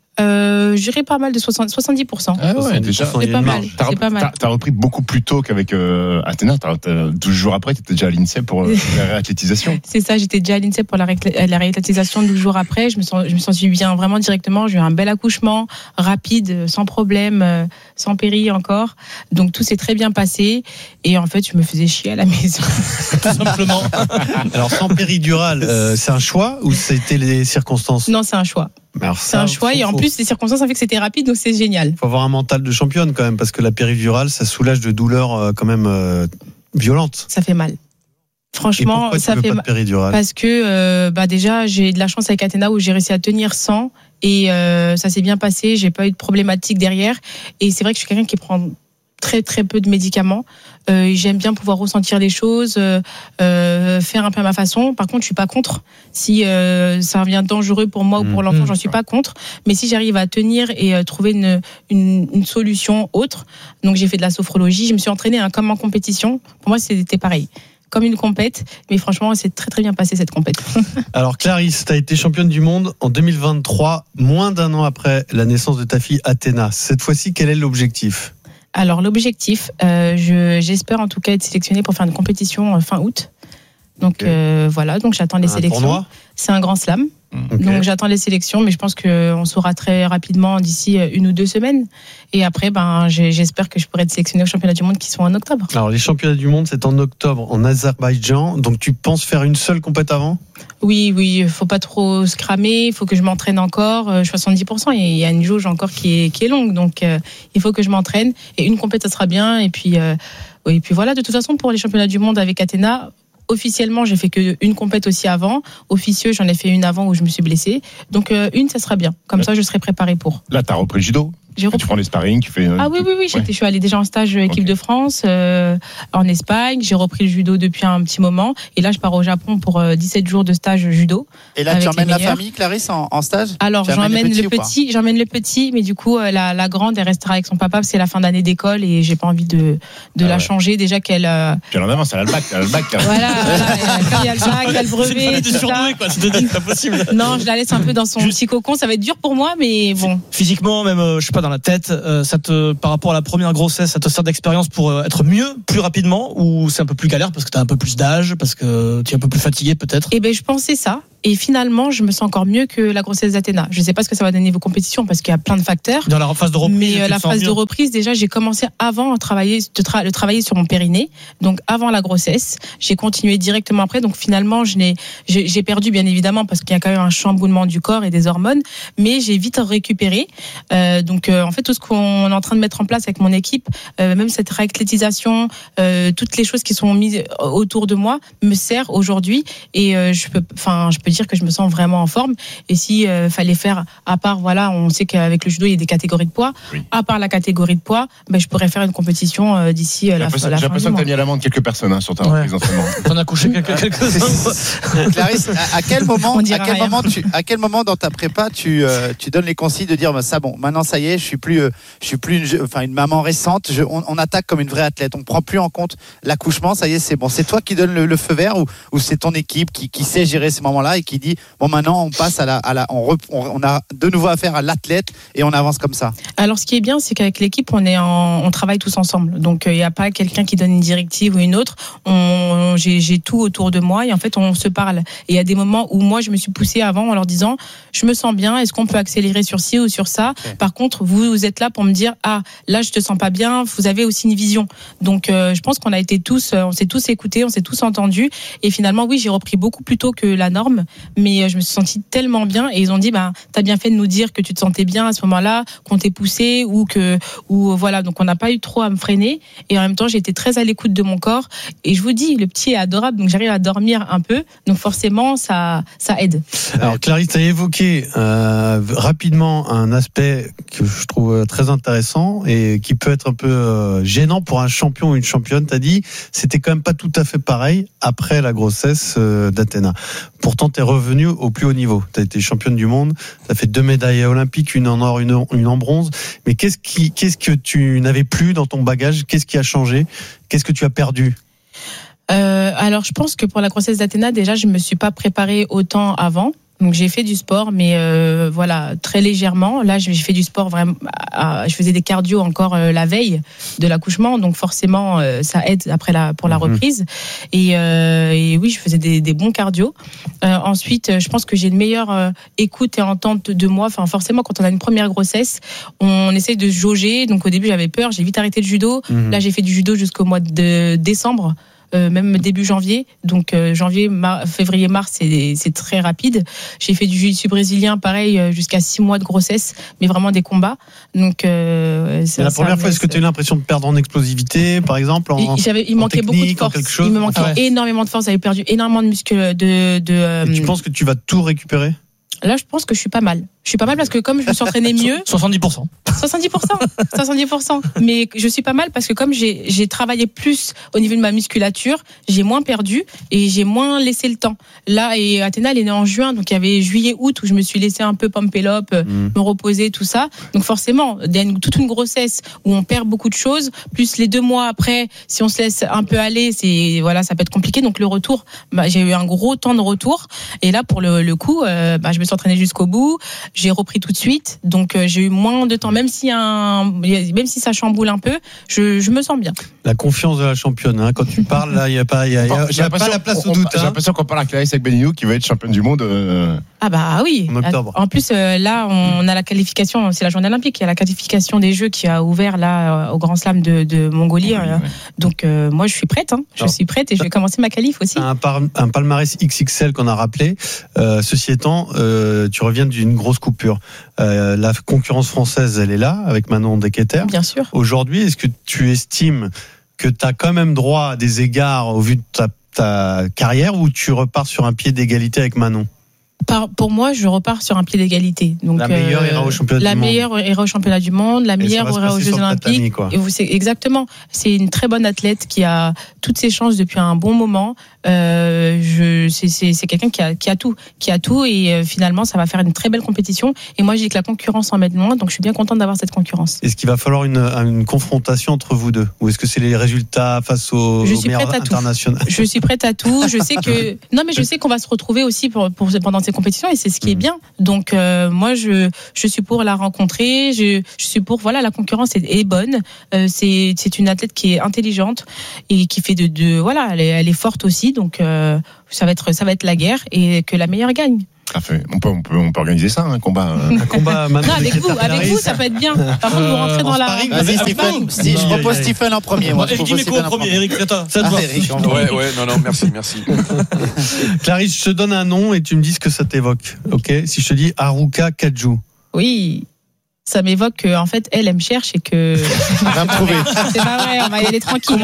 Je dirais pas mal de 70%. Ah ouais, déjà, c'est pas mal. C'est pas mal. T'as repris beaucoup plus tôt qu'avec Athéna. 12 jours après, t'étais déjà à l'INSEP pour la réathlétisation. C'est ça, j'étais déjà à l'INSEP pour la réathlétisation 12 jours après. Je me sens bien vraiment directement. J'ai eu un bel accouchement, rapide, sans problème, sans péri encore. Donc tout s'est très bien passé. Et en fait, je me faisais chier à la maison. Tout simplement. Alors sans péridurale, c'est un choix ou c'était les circonstances? Non, c'est un choix. C'est un choix et en plus les circonstances ont fait que c'était rapide, donc c'est génial. Il faut avoir un mental de championne quand même, parce que la péridurale ça soulage de douleurs quand même violentes. Ça fait mal. Franchement, ça fait mal parce que déjà j'ai de la chance avec Athéna où j'ai réussi à tenir sans et ça s'est bien passé, j'ai pas eu de problématique derrière et c'est vrai que je suis quelqu'un qui prend très très peu de médicaments. J'aime bien pouvoir ressentir les choses, faire un peu à ma façon. Par contre, je suis pas contre. Si ça devient dangereux pour moi ou pour l'enfant, j'en suis pas contre. Mais si j'arrive à tenir et trouver une solution autre, donc j'ai fait de la sophrologie, je me suis entraînée comme en compétition. Pour moi, c'était pareil. Comme une compète, mais franchement, c'est très très bien passé cette compète. Alors Clarisse, tu as été championne du monde en 2023, moins d'un an après la naissance de ta fille Athéna. Cette fois-ci, quel est l'objectif ? Alors l'objectif, j'espère en tout cas être sélectionnée pour faire une compétition fin août. Donc voilà, donc j'attends les sélections. Tournoi ? C'est un grand slam. Okay. Donc j'attends les sélections, mais je pense qu'on saura très rapidement d'ici 1 ou 2 semaines. Et après, j'espère que je pourrai être sélectionnée aux championnats du monde qui sont en octobre. Alors les championnats du monde, c'est en octobre en Azerbaïdjan. Donc tu penses faire une seule compète avant ? Oui, faut pas trop se cramer, il faut que je m'entraîne encore, 70%, il y a une jauge encore qui est longue, donc il faut que je m'entraîne, et une compète ça sera bien, et puis voilà, de toute façon pour les championnats du monde avec Athéna, officiellement j'ai fait qu'une compète aussi avant, officieux j'en ai fait une avant où je me suis blessée, donc une ça sera bien, comme ça je serai préparée pour. Là t'as repris le judo ? Tu prends les sparring, tu fais. Ah oui, je suis allée déjà en stage équipe de France en Espagne. J'ai repris le judo depuis un petit moment. Et là, je pars au Japon pour 17 jours de stage judo. Et là, tu emmènes la famille, Clarisse, en stage ? Alors, j'emmène le petit, mais du coup, la grande, elle restera avec son papa, parce que c'est la fin d'année d'école et j'ai pas envie de la changer. Déjà qu'elle. Puis en avance, elle a le bac. Voilà, quand il y a le bac, il y a le brevet. C'est surdoué, quoi. C'est pas possible. Non, je la laisse un peu dans son petit cocon. Ça va être dur pour moi, mais bon. Physiquement, même, je sais pas, dans la tête, par rapport à la première grossesse, ça te sert d'expérience pour être mieux, plus rapidement, ou c'est un peu plus galère parce que t'as un peu plus d'âge, parce que tu es un peu plus fatigué peut-être ? Eh ben, je pensais ça. Et finalement, je me sens encore mieux que la grossesse d'Athéna. Je ne sais pas ce que ça va donner vos compétitions parce qu'il y a plein de facteurs. Dans la phase de reprise, mais la phase de reprise, déjà, j'ai commencé avant à travailler sur mon périnée. Donc, avant la grossesse, j'ai continué directement après. Donc, finalement, j'ai perdu, bien évidemment, parce qu'il y a quand même un chamboulement du corps et des hormones. Mais j'ai vite récupéré. En fait, tout ce qu'on est en train de mettre en place avec mon équipe, même cette réathlétisation, toutes les choses qui sont mises autour de moi, me sert aujourd'hui. Et je peux dire que je me sens vraiment en forme. Et si fallait faire, à part, voilà, on sait qu'avec le judo il y a des catégories de poids. Oui. À part la catégorie de poids, je pourrais faire une compétition d'ici la fin du mois. J'ai l'impression que tu as mis à l'amende quelques personnes sur ta reprise en ce moment. T'en as couché quelques-uns. Clarisse, à quel moment dans ta prépa tu donnes les consignes de dire ça bon, maintenant ça y est, je suis plus une maman récente. On attaque comme une vraie athlète. On prend plus en compte l'accouchement. Ça y est, c'est bon. C'est toi qui donne le feu vert ou c'est ton équipe qui sait gérer ces moments-là et qui dit bon, maintenant on passe on a de nouveau affaire à l'athlète et on avance comme ça. Alors ce qui est bien, c'est qu'avec l'équipe on travaille tous ensemble, donc il n'y a pas quelqu'un qui donne une directive ou une autre. J'ai tout autour de moi et en fait on se parle, et il y a des moments où moi je me suis poussée avant en leur disant je me sens bien, est-ce qu'on peut accélérer sur ci ou sur ça. Okay. Par contre vous êtes là pour me dire là je te sens pas bien, vous avez aussi une vision. Donc je pense qu'on a été on s'est tous écoutés, on s'est tous entendus, et finalement oui, j'ai repris beaucoup plus tôt que la norme, mais je me suis sentie tellement bien et ils ont dit t'as bien fait de nous dire que tu te sentais bien à ce moment-là, qu'on t'ait poussé ou voilà, donc on n'a pas eu trop à me freiner, et en même temps j'ai été très à l'écoute de mon corps, et je vous dis le petit est adorable, donc j'arrive à dormir un peu, donc forcément ça aide. Alors Clarisse, tu as évoqué rapidement un aspect que je trouve très intéressant et qui peut être un peu gênant pour un champion ou une championne. T'as dit c'était quand même pas tout à fait pareil après la grossesse d'Athéna. Pourtant t'es revenu au plus haut niveau. T'as été championne du monde, t'as fait 2 médailles olympiques, une en or, une en bronze. Mais qu'est-ce que tu n'avais plus dans ton bagage ? Qu'est-ce qui a changé ? Qu'est-ce que tu as perdu ? Alors je pense que pour la grossesse d'Athéna, déjà je me suis pas préparée autant avant. Donc j'ai fait du sport, mais voilà, très légèrement. Là, j'ai fait du sport vraiment. Je faisais des cardio encore la veille de l'accouchement, donc forcément ça aide après pour la reprise. Et oui, je faisais des bons cardio. Ensuite, je pense que j'ai une meilleure écoute et entente de moi. Enfin, forcément, quand on a une première grossesse, on essaye de se jauger. Donc au début, j'avais peur. J'ai vite arrêté le judo. Là, j'ai fait du judo jusqu'au mois de décembre. Même début janvier, donc février, mars, c'est très rapide. J'ai fait du jiu-jitsu brésilien, pareil, jusqu'à 6 mois de grossesse, mais vraiment des combats. Donc, c'est la première fois, est-ce que tu as eu l'impression de perdre en explosivité, par exemple, il manquait beaucoup de force. Il me manquait énormément de force. J'avais perdu énormément de muscles. Tu penses que tu vas tout récupérer ? Là, je pense que je suis pas mal. Je suis pas mal parce que comme je me suis entraînée mieux. 70%. 70%. Mais je suis pas mal parce que comme j'ai travaillé plus au niveau de ma musculature, j'ai moins perdu et j'ai moins laissé le temps. Là, et Athéna, elle est née en juin, donc il y avait juillet-août où je me suis laissé un peu pumper up, me reposer, tout ça. Donc forcément, il y a toute une grossesse où on perd beaucoup de choses, plus les 2 mois après, si on se laisse un peu aller, ça peut être compliqué. Donc le retour, j'ai eu un gros temps de retour. Et là, pour le coup, je me suis entraînée jusqu'au bout. J'ai repris tout de suite, donc j'ai eu moins de temps, même si ça chamboule un peu, je me sens bien. La confiance de la championne, hein. Quand tu parles, là, il n'y a pas la place au doute. J'ai l'impression qu'on parle à Clarisse Agbenienou qui va être championne du monde. Ah bah oui. En octobre. En plus, là, on a la qualification, c'est la journée olympique, il y a la qualification des Jeux qui a ouvert là au Grand Slam de Mongolie. Oui. Donc moi, je suis prête. Je suis prête et je vais commencer ma qualif aussi. Un palmarès XXL qu'on a rappelé. Ceci étant, tu reviens d'une grosse coupure. La concurrence française, elle est là, avec Manon Deketer. Bien sûr. Aujourd'hui, est-ce que tu estimes que tu as quand même droit à des égards au vu de ta carrière, ou tu repars sur un pied d'égalité avec Manon? Pour moi, je repars sur un pied d'égalité. Donc, la meilleure ira au championnat du monde. La meilleure ira au championnat du monde, la meilleure ira aux Jeux Olympiques. Exactement. C'est une très bonne athlète qui a toutes ses chances depuis un bon moment. C'est quelqu'un qui a tout et finalement, ça va faire une très belle compétition. Et moi, je dis que la concurrence en met de moins, donc je suis bien contente d'avoir cette concurrence. Est-ce qu'il va falloir une confrontation entre vous deux, ou est-ce que c'est les résultats face aux meilleurs internationaux? Je suis prête à tout. Je sais qu'on va se retrouver aussi pendant ces compétitions et c'est ce qui est bien. Donc moi je suis pour la rencontrer, je suis pour la concurrence est bonne. C'est une athlète qui est intelligente et qui fait elle est forte aussi, donc ça va être la guerre et que la meilleure gagne. On peut organiser ça, un combat. Un combat maintenant. Avec vous, ça peut être bien. Par contre, vous rentrez dans la. Vas-y, Stephen. Je propose Stephen en premier. Moi, je dis mes coups en premier, Eric. Ça te va. Ouais, non, merci. Clarisse, je te donne un nom et tu me dis ce que ça t'évoque. Ok? Si je te dis Haruka Kaju. Oui. Ça m'évoque qu'en fait, elle me cherche et que. On va me trouver. C'est pas vrai, on va y aller tranquille.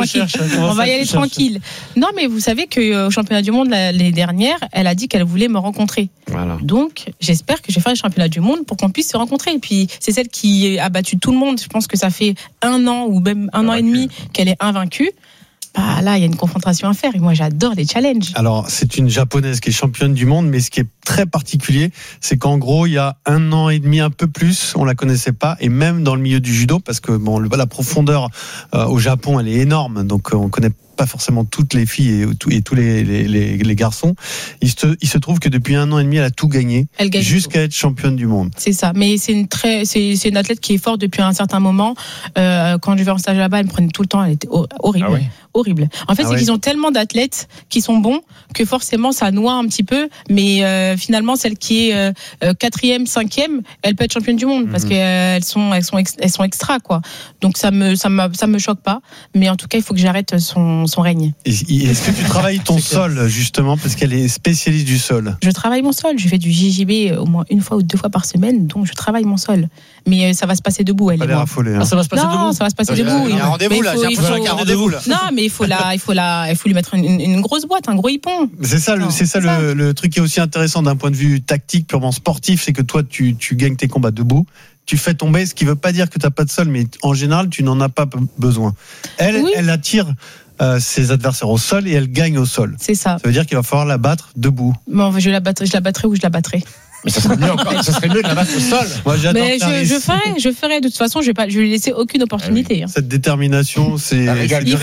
On va y aller tranquille. Non, mais vous savez qu'au championnat du monde l'année dernière, elle a dit qu'elle voulait me rencontrer. Voilà. Donc, j'espère que je vais faire le championnat du monde pour qu'on puisse se rencontrer. Et puis, c'est celle qui a battu tout le monde. Je pense que ça fait 1 an ou même 1 an et demi qu'elle est invaincue. Là, il y a une confrontation à faire et moi j'adore les challenges. Alors, c'est une japonaise qui est championne du monde, mais ce qui est très particulier, c'est qu'en gros, il y a 1 an et demi, un peu plus, on la connaissait pas, et même dans le milieu du judo, parce que la profondeur au Japon, elle est énorme, donc on connaît pas forcément toutes les filles et tous les garçons. Il se trouve que depuis 1 an et demi, elle a tout gagné, jusqu'à être championne du monde. C'est ça, mais c'est une athlète qui est forte depuis un certain moment. Quand je vais en stage là-bas, elle me prenait tout le temps, elle était horrible. Ah ouais. Horrible. En fait, c'est qu'ils ont tellement d'athlètes qui sont bons que forcément ça noie un petit peu, mais finalement celle qui est 4e, 5e, elle peut être championne du monde parce qu'elles sont extra quoi. Donc ça me choque pas, mais en tout cas il faut que j'arrête son règne. Est-ce que tu travailles ton sol justement parce qu'elle est spécialiste du sol? Je travaille mon sol, je fais du JJB au moins 1 fois ou 2 fois par semaine, donc je travaille mon sol. Mais ça va se passer debout, elle et moi. Affolé, hein. Ça va se passer debout. Ça va se passer debout. Il y a un rendez-vous là, j'ai l'impression qu'il y a un rendez-vous là. Non, mais il faut lui mettre une grosse boîte, un gros hippon. C'est ça le truc qui est aussi intéressant d'un point de vue tactique, purement sportif, c'est que toi tu gagnes tes combats debout. Tu fais tomber, ce qui veut pas dire que tu n'as pas de sol, mais en général tu n'en as pas besoin. Elle attire ses adversaires au sol et elle gagne au sol. C'est ça. Ça veut dire qu'il va falloir la battre debout. Bon, je la battrai ou je la battrai. Mais ça serait mieux encore. Ça serait mieux de la battre au sol. Moi, mais je ferai. De toute façon, je vais lui laisser aucune opportunité. Cette détermination, c'est. Il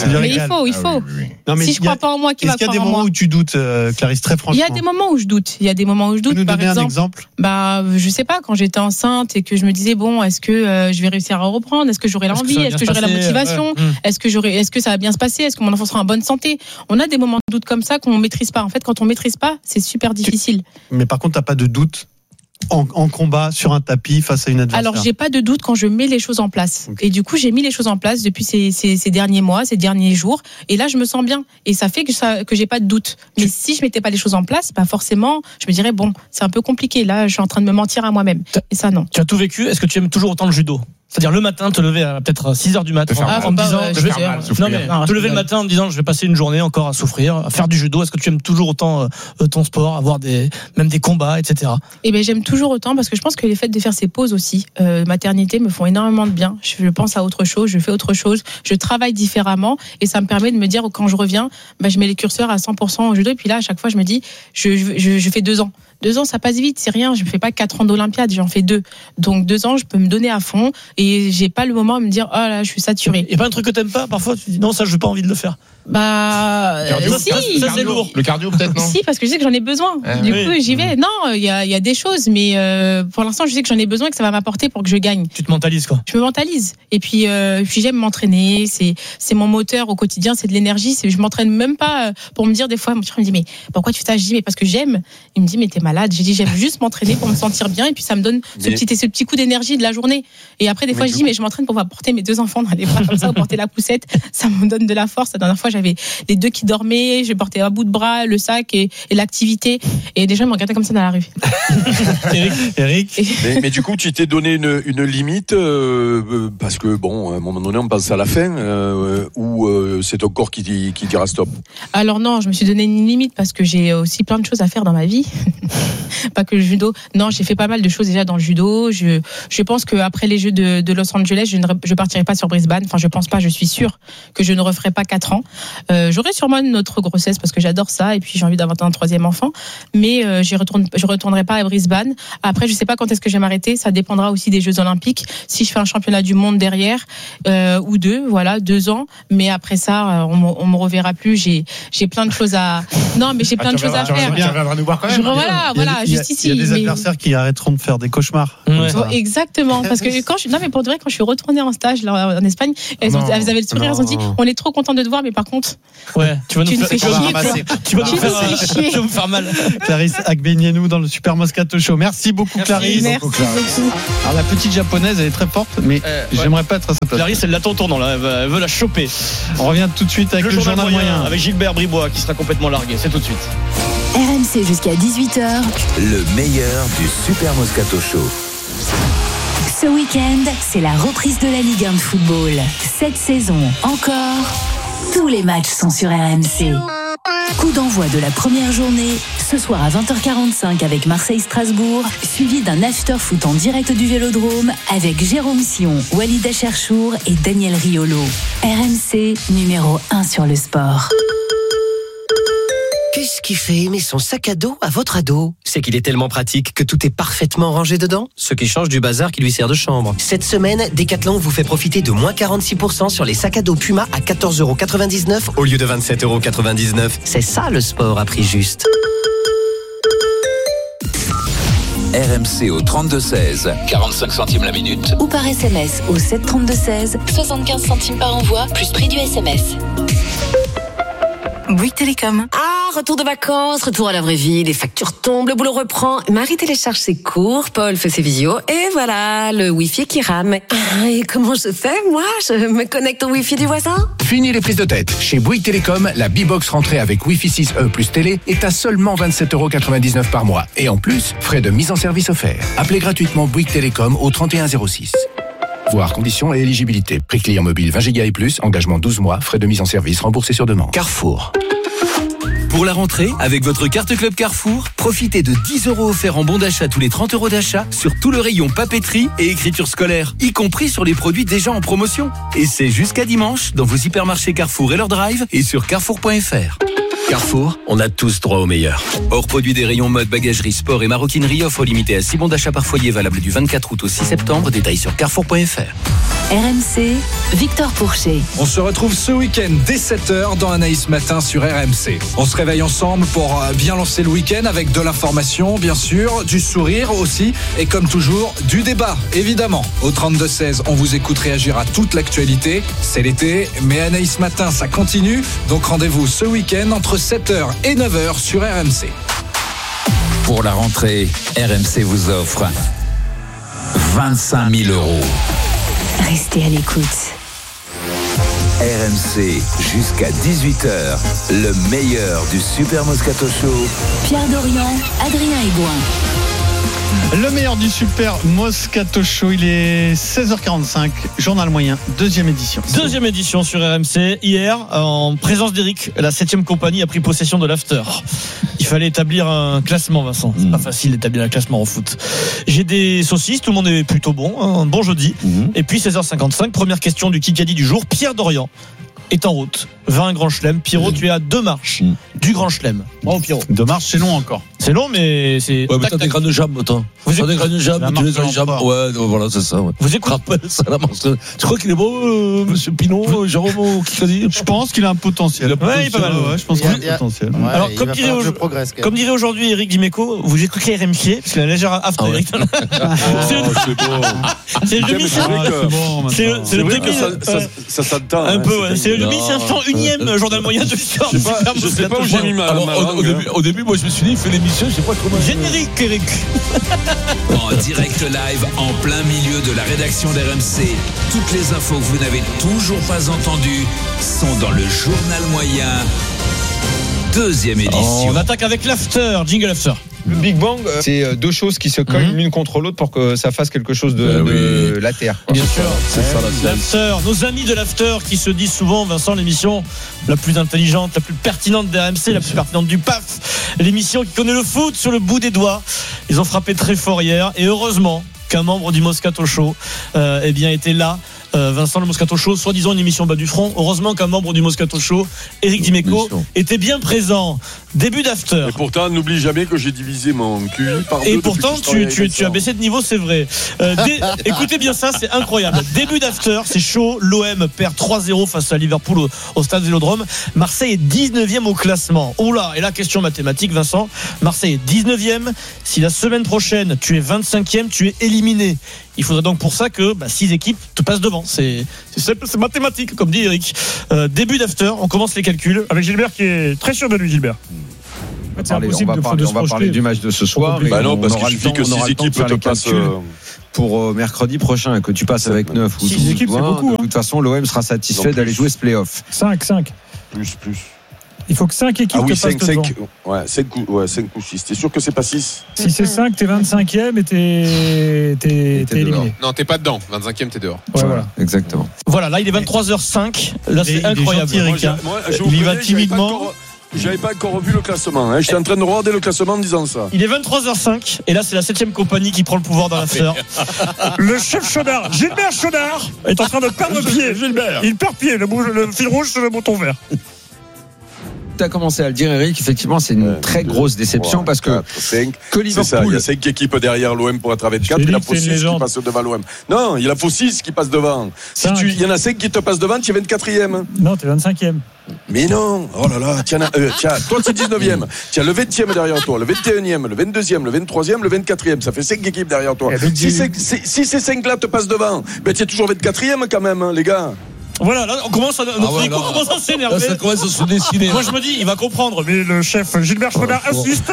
faut. Non, mais si je crois pas en moi, qui va croire en moi? Est-ce qu'il y a des moments où tu doutes, Clarisse, très franchement? Il y a des moments où je doute. Tu peux nous donner un exemple? Je sais pas, quand j'étais enceinte et que je me disais bon, est-ce que je vais réussir à reprendre? Est-ce que j'aurai l'envie? Est-ce que j'aurai la motivation? Est-ce que ça va bien se passer? Est-ce que mon enfant sera en bonne santé? On a des moments de doute comme ça qu'on maîtrise pas. En fait, quand on maîtrise pas, c'est super difficile. Mais par contre, t'as pas de doute en combat sur un tapis face à une adversaire? Alors j'ai pas de doute quand je mets les choses en place. Okay. Et du coup j'ai mis les choses en place depuis ces derniers mois, ces derniers jours, et là je me sens bien et ça fait que j'ai pas de doute. Mais si je mettais pas les choses en place, forcément je me dirais bon, c'est un peu compliqué, là je suis en train de me mentir à moi-même. Et ça non. Tu as tout vécu, est-ce que tu aimes toujours autant le judo? C'est-à-dire le matin, te lever à peut-être 6h du matin en me disant te lever le matin en me disant je vais passer une journée encore à souffrir, à faire du judo. Est-ce que tu aimes toujours autant ton sport, avoir même des combats, etc. Eh bien, j'aime toujours autant parce que je pense que les faits de faire ces pauses aussi, maternité, me font énormément de bien. Je pense à autre chose, je fais autre chose, je travaille différemment et ça me permet de me dire quand je reviens, je mets les curseurs à 100% au judo et puis là à chaque fois je me dis je fais 2 ans. 2 ans, ça passe vite, c'est rien. Je ne fais pas 4 ans d'Olympiade, j'en fais 2. Donc 2 ans, je peux me donner à fond et j'ai pas le moment à me dire oh là, je suis saturée. Et pas un truc que t'aimes pas parfois, tu dis non, ça, je n'ai pas envie de le faire. Si. Ça, c'est lourd. Le cardio, peut-être, non? Si, parce que je sais que j'en ai besoin. Du coup, j'y vais. Non, il y a des choses, mais pour l'instant, je sais que j'en ai besoin et que ça va m'apporter pour que je gagne. Tu te mentalises, quoi. Je me mentalise. Et puis j'aime m'entraîner. C'est mon moteur au quotidien, c'est de l'énergie. Je m'entraîne même pas pour me dire des fois, mon frère me dit mais pourquoi tu fais ça? Je dis mais parce que j'aime. Il me dit mais t'es malade. J'ai dit j'aime juste m'entraîner pour me sentir bien et puis ça me donne ce petit coup d'énergie de la journée. Et après des fois je dis mais je m'entraîne pour pouvoir porter mes 2 enfants dans les bras comme ça, ou porter la poussette. Ça me donne de la force. La dernière fois j'avais les 2 qui dormaient, je portais à bout de bras le sac et l'activité. Et des gens me regardaient comme ça dans la rue. Eric. Mais du coup, tu t'es donné une limite parce que bon, à un moment donné, on pense à la fin ou c'est ton corps qui dira stop. Alors non, je me suis donné une limite parce que j'ai aussi plein de choses à faire dans ma vie. Pas que le judo. Non, j'ai fait pas mal de choses déjà dans le judo. Je pense qu'après les Jeux de Los Angeles, je partirai pas sur Brisbane. Enfin, je pense pas, je suis sûre que je ne referai pas 4 ans. J'aurai sûrement une autre grossesse parce que j'adore ça et puis j'ai envie d'avoir un 3e enfant. Mais je retournerai pas à Brisbane. Après, je sais pas quand est-ce que je vais m'arrêter. Ça dépendra aussi des Jeux Olympiques. Si je fais un championnat du monde derrière ou 2, voilà, 2 ans. Mais après ça, on me reverra plus. J'ai plein de choses à. Non, mais j'ai plein de choses à faire. Tu reviendras nous voir quand même. Voilà, juste ici. Il y a des adversaires qui arrêteront de faire des cauchemars. Exactement, parce que quand je suis retournée en stage là, en Espagne, elles avaient le sourire, elles ont dit on est trop content de te voir, mais par contre, tu vas nous faire mal. Clarisse Agbenienou dans le Super Moscato Show. Merci beaucoup, Clarisse. Merci beaucoup. Alors la petite japonaise, elle est très forte, mais j'aimerais pas être à sa place. Clarisse, elle l'attend au tournant là, elle veut la choper. On revient tout de suite avec le journal moyen avec Gilbert Bribois qui sera complètement largué. C'est tout de suite. RMC jusqu'à 18h. Le meilleur du Super Moscato Show. Ce week-end, c'est la reprise de la Ligue 1 de football. Cette saison encore, tous les matchs sont sur RMC. Coup d'envoi de la première journée, ce soir à 20h45 avec Marseille-Strasbourg, suivi d'un after-foot en direct du Vélodrome avec Jérôme Sion, Walid Acharchour et Daniel Riolo. RMC, numéro 1 sur le sport. Qu'est-ce qui fait aimer son sac à dos à votre ado? C'est qu'il est tellement pratique que tout est parfaitement rangé dedans, ce qui change du bazar qui lui sert de chambre. Cette semaine, Decathlon vous fait profiter de moins 46% sur les sacs à dos Puma à 14,99€ au lieu de 27,99€. C'est ça le sport à prix juste. RMC au 32-16, 45 centimes la minute. Ou par SMS au 732-16, 75 centimes par envoi, plus prix du SMS. Bouygues Télécom. Ah, retour de vacances, retour à la vraie vie, les factures tombent, le boulot reprend. Marie télécharge ses cours, Paul fait ses visios, et voilà, le Wi-Fi qui rame. Ah, et comment je fais, moi? Je me connecte au Wi-Fi du voisin? Fini les prises de tête. Chez Bouygues Télécom, la B-Box rentrée avec Wi-Fi 6E plus télé est à seulement 27,99€ par mois. Et en plus, frais de mise en service offerts. Appelez gratuitement Bouygues Télécom au 3106. Voir conditions et éligibilité. Prix client mobile 20 Go et plus, engagement 12 mois, frais de mise en service remboursés sur demande. Carrefour. Pour la rentrée, avec votre carte Club Carrefour, profitez de 10€ offerts en bon d'achat tous les 30€ d'achat sur tout le rayon papeterie et écriture scolaire, y compris sur les produits déjà en promotion. Et c'est jusqu'à dimanche dans vos hypermarchés Carrefour et leur drive et sur carrefour.fr. Carrefour, on a tous droit au meilleur. Hors produit des rayons mode, bagagerie, sport et maroquinerie, offre limitée à 6 bons d'achat par foyer valable du 24 août au 6 septembre. Détails sur carrefour.fr. RMC, Victor Pourchet. On se retrouve ce week-end dès 7h dans Anaïs Matin sur RMC. On se réveille ensemble pour bien lancer le week-end avec de l'information, bien sûr, du sourire aussi, et comme toujours, du débat, évidemment. Au 32-16, on vous écoute réagir à toute l'actualité. C'est l'été, mais Anaïs Matin, ça continue. Donc rendez-vous ce week-end entre 7h et 9h sur RMC. Pour la rentrée, RMC vous offre 25 000 €. Restez à l'écoute. RMC jusqu'à 18h, le meilleur du Super Moscato Show. Pierre Dorian, Adrien Aigouin. Le meilleur du Super Moscato Show, il est 16h45, journal moyen, deuxième édition. Deuxième édition sur RMC. Hier, en présence d'Eric, la 7e compagnie a pris possession de l'after. Il fallait établir un classement, Vincent. C'est pas facile d'établir un classement en foot. J'ai des saucisses, tout le monde est plutôt bon, un bon jeudi. Et puis 16h55, première question du Kikadi du jour. Pierre Dorian est en route vers un grand chelem. Pierrot, tu es à 2 marches du grand chelem. Bravo Pierrot. 2 marches, c'est long encore. C'est long, mais c'est. Ouais, mais t'as des grandes jambes, toi. T'as des grandes jambes, tu les as les jambes. Ouais, voilà, c'est ça. Ouais. Vous écoutez ça, la marche. Tu crois qu'il est bon, monsieur Pinot, Jérôme, qui dit? Je pense qu'il a un potentiel. Ouais, il est pas mal. Ouais, je pense qu'il a un potentiel. Ouais, alors, comme dirait aujourd'hui Eric Dimeco, vous écoutez RMC, parce qu'il a un léger after, Eric. C'est beau. C'est le demi-instant. C'est vrai que ça s'entend. Un peu, ouais. C'est le demi-instant, unième journal moyen de l'histoire. Je sais pas où j'ai mis ma langue. Au début, moi, je me suis dit, il fait l'émission, je sais pas comment. Générique, Eric. En direct live, en plein milieu de la rédaction d'RMC. Toutes les infos que vous n'avez toujours pas entendues sont dans le journal moyen. Deuxième édition. On attaque avec l'after, jingle after. Le Big Bang, c'est 2 choses qui se cognent l'une contre l'autre pour que ça fasse quelque chose de la Terre. Bien sûr, c'est ça l'after. Nos amis de l'after qui se disent souvent, Vincent, l'émission la plus intelligente, la plus pertinente d'RMC, la plus pertinente du PAF, l'émission qui connaît le foot sur le bout des doigts. Ils ont frappé très fort hier et heureusement qu'un membre du Moscato Show était là. Vincent, le Moscato Show, soi-disant une émission bas du front. Heureusement qu'un membre du Moscato Show, Eric Dimeco, était bien présent. Début d'after. Et pourtant, n'oublie jamais que j'ai divisé mon QI par 2. Et pourtant, tu as baissé de niveau, c'est vrai. Écoutez bien ça, c'est incroyable. Début d'after, c'est chaud. L'OM perd 3-0 face à Liverpool au stade Vélodrome. Marseille est 19e au classement. Oh là, et là, question mathématique, Vincent. Marseille est 19e. Si la semaine prochaine, tu es 25e, tu es éliminé. Il faudrait donc pour ça que 6 équipes te passent devant. C'est simple, c'est mathématique, comme dit Eric. Début d'after, on commence les calculs avec Gilbert qui est très sûr de lui, Gilbert. On va parler du match de ce soir. Non, parce qu'il suffit que 6 équipes te passent pour mercredi prochain, que tu passes avec 9 ou 6 équipes, c'est beaucoup. De toute façon, l'OM sera satisfait d'aller jouer ce play-off. 5. Plus. Il faut que 5 équipes te passent devant. 5 ou 6. T'es sûr que c'est pas 6? Si c'est 5, t'es 25e et t'es éliminé. Non, t'es pas dedans. 25e, t'es dehors. Ouais, voilà. Exactement. Voilà, là il est 23h05. Là c'est incroyable. Il va timidement. J'avais pas encore revu le classement. J'étais en train de regarder le classement en disant ça. Il est 23h05 et là c'est la 7e compagnie qui prend le pouvoir dans l'after. Le chef Chaudard, Gilbert Chaudard, est en train de perdre pied. Gilbert. Il perd pied. Le fil rouge c'est le bouton vert. Tu as commencé à le dire, Eric, effectivement c'est une très grosse déception parce que 5, que Liverpool, c'est ça, il y a 5 équipes derrière l'OM pour être avec 4, il en faut 6 qui passent devant l'OM. Non, il en faut 6 qui passent devant. Il y en a 5 qui te passent devant, tu es 24e. Non, tu es 25e. Mais non, oh là là, tiens, toi tu es 19e, tiens le 20e derrière toi, le 21e, le 22e, le 23e, le 24e, ça fait 5 équipes derrière toi. Si ces 5 là te passent devant, tu es toujours 24e quand même, hein, les gars. Voilà, là on commence à commence à s'énerver. Ça commence à se dessiner. Moi je me dis, il va comprendre, mais le chef Gilbert Chaudard insiste.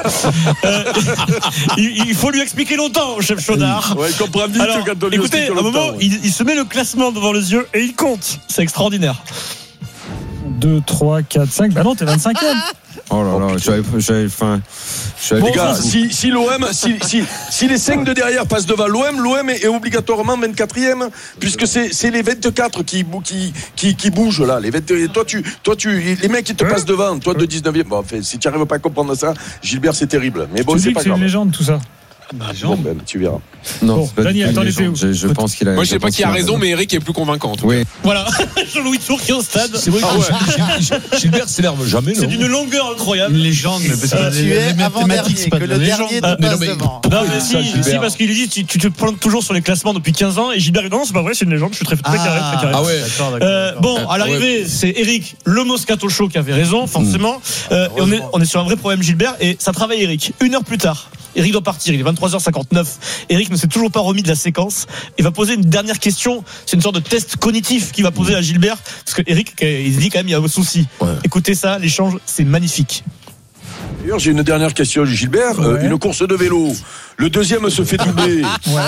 Il faut lui expliquer longtemps au chef Chaudard. Ouais, il comprend vite. Alors, écoutez, à un moment, il se met le classement devant les yeux et il compte. C'est extraordinaire. 2, 3, 4, 5. Bah non, t'es 25e. Oh là là, j'avais faim. Les gars, si l'OM, si les 5 de derrière passent devant l'OM est obligatoirement 24e, puisque c'est les 24 qui bougent là. Toi, les mecs qui te passent devant, toi de 19e. Bon, enfin, si tu n'arrives pas à comprendre ça, Gilbert, c'est terrible. Mais bon, c'est pas grave. C'est une légende tout ça. Bon, tu verras. Non, bon, Daniel, t'en étais où? Je pense qu'il a. Moi, je sais pas qui a raison, mais Eric est plus convaincant. Oui. Voilà, Jean-Louis Tour qui est au stade. C'est vrai que Gilbert s'énerve jamais. C'est d'une longueur incroyable. Une légende, mais parce que tu es avant-dernier, que le dernier te passe devant. Non, mais si, parce qu'il dit, tu te plantes toujours sur les classements depuis 15 ans, et Gilbert, non, c'est pas vrai, c'est une légende, je suis très carré. Ah ouais. Bon, à l'arrivée, c'est Eric, le Moscato Show qui avait raison, forcément. On est sur un vrai problème, Gilbert, et ça travaille Eric. 1 heure plus tard. Eric doit partir, il est 23h59. Eric ne s'est toujours pas remis de la séquence. Il va poser une dernière question. C'est une sorte de test cognitif qu'il va poser à Gilbert. Parce que Eric, il se dit quand même, il y a un souci. Ouais. Écoutez ça, l'échange, c'est magnifique. D'ailleurs, j'ai une dernière question, Gilbert. Une course de vélo. Le deuxième se fait doubler.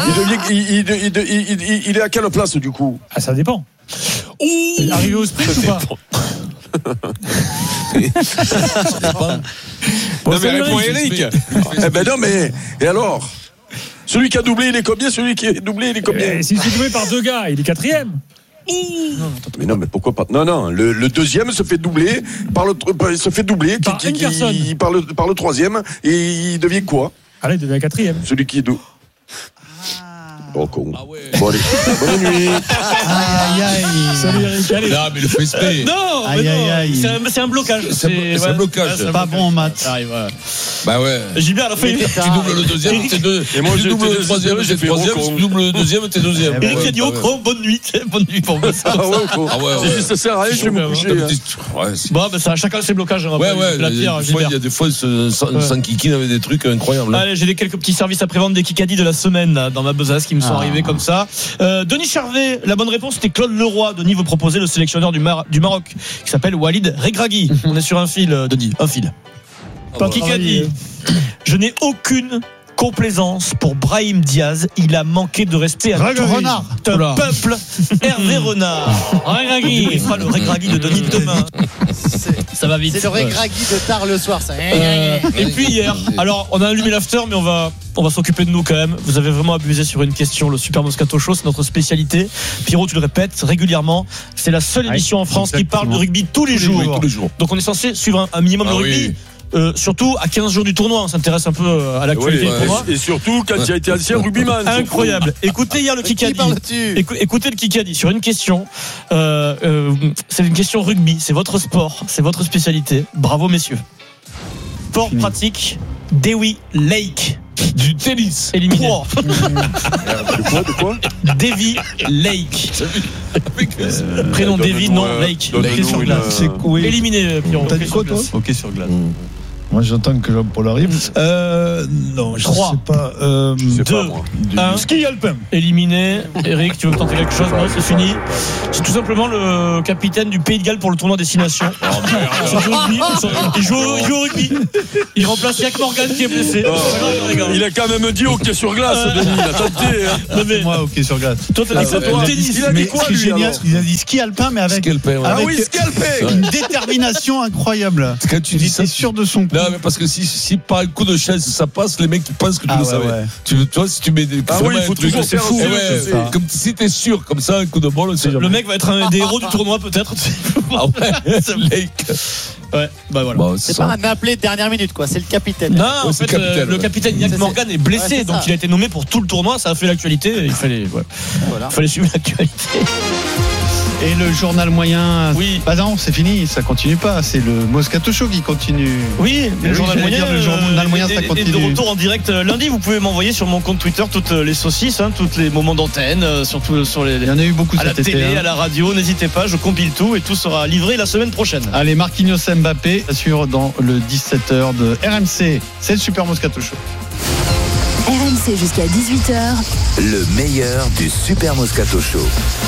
Il est à quelle place, du coup? Ah, ça dépend. Arrivé au sprint ou pas? Non mais réponds Eric. Non mais et alors? Celui qui a doublé, il est combien? Celui qui est doublé, il est combien? S'il s'est doublé par 2 gars, il est 4e. Mais non, mais pourquoi pas? Non, le deuxième se fait doubler par le troisième et il devient quoi? Allez, il devient 4e. Celui qui est double. Oh con. Bon allez, bonne nuit. Aïe aïe. Salut Eric. Allez. Non, mais le fait esprit. Non, aïe, mais non. aïe, aïe. C'est un blocage. C'est un blocage. C'est pas bon en maths. Bah ouais. Gilbert à la fin. Tu doubles le deuxième, t'es deux. Et moi, tu doubles le troisième, t'es troisième. Tu doubles le deuxième, t'es deuxième. Eric a dit au con, bonne nuit. Bonne nuit pour moi. Ah ouais. Ça sert à rien, je vais me coucher. Bon, ben ça, chacun ses blocages. Ouais. Il y a des fois, sans kiki, il y avait des trucs incroyables. Allez, j'ai quelques petits services après-vente des Kikadi de la semaine là, dans ma besace qui me sont arrivés comme ça. Denis Charvet, la bonne réponse c'était Claude Leroy. Denis veut proposer le sélectionneur du Maroc qui s'appelle Walid Regragui. On est sur un fil, Denis, un fil. Kikadi, je n'ai aucune complaisance pour Brahim Diaz, il a manqué de respect à tout Renard. un peuple. Hervé Renard. Regragui, il fera le Regragui de Denis demain. Ça va vite. C'est le Regragui de tard le soir, ça. Et puis hier, alors on a allumé l'after, mais on va s'occuper de nous quand même. Vous avez vraiment abusé sur une question. Le Super Moscato Show, c'est notre spécialité. Pierrot, tu le répètes régulièrement. C'est la seule émission en France qui parle de rugby tous les jours. Donc on est censé suivre un minimum de rugby. Surtout à 15 jours du tournoi, on s'intéresse un peu à l'actualité pour moi. Et surtout quand il a été ancien rugbyman. Incroyable. Écoutez hier le Kikadi. Écoutez le Kikadi sur une question. C'est une question rugby. C'est votre sport, c'est votre spécialité. Bravo messieurs. Sport pratique. Dewi Lake. Du tennis. Éliminé. De quoi Davy Lake. Prénom Davy, nom Lake. Hockey sur glace. Éliminé, Pierrot. T'as dit quoi toi? Hockey sur glace. Moi j'entends que Jean-Paul arrive. Non, je 3, sais pas. 2, 1. Ski alpin. Éliminé. Eric, tu veux tenter quelque chose? Non, c'est fini. C'est tout simplement le capitaine du Pays de Galles pour le tournoi Destination. Il joue au rugby. Il remplace Jack Morgan qui est blessé. Il a quand même dit hockey sur glace, Denis. Il a tenté. Moi, hockey sur glace. Toi, t'as dit quoi? Tennis. Il a dit quoi, lui? Il a dit ski alpin, mais avec une détermination incroyable. Quand tu dis ça, c'est sûr de son coup. Non, mais parce que si par un coup de chaise ça passe, les mecs ils pensent que tu le savais. Ouais. Tu vois, si tu mets des. Ah oui, il faut toujours faire fou. Comme si t'es sûr, comme ça, un coup de bol. Le mec va être un des héros du tournoi, peut-être. Ah ouais, Lake. Ouais, bah voilà. Bon, c'est pas un appelé de dernière minute, quoi. C'est le capitaine. Non, en fait, le capitaine Jack Morgan est blessé, donc il a été nommé pour tout le tournoi. Ça a fait l'actualité. Il fallait suivre l'actualité. Et le journal moyen. Oui. Bah non, c'est fini, ça continue pas. C'est le Moscato Show qui continue. Oui, le journal moyen. Le journal moyen, ça continue. Et de retour en direct lundi. Vous pouvez m'envoyer sur mon compte Twitter toutes les saucisses, tous les moments d'antenne, surtout sur les. Il y en a eu beaucoup à la télé, à la radio. N'hésitez pas, je compile tout et tout sera livré la semaine prochaine. Allez, Marquinhos Mbappé assure dans le 17h de RMC. C'est le Super Moscato Show. RMC jusqu'à 18h. Le meilleur du Super Moscato Show.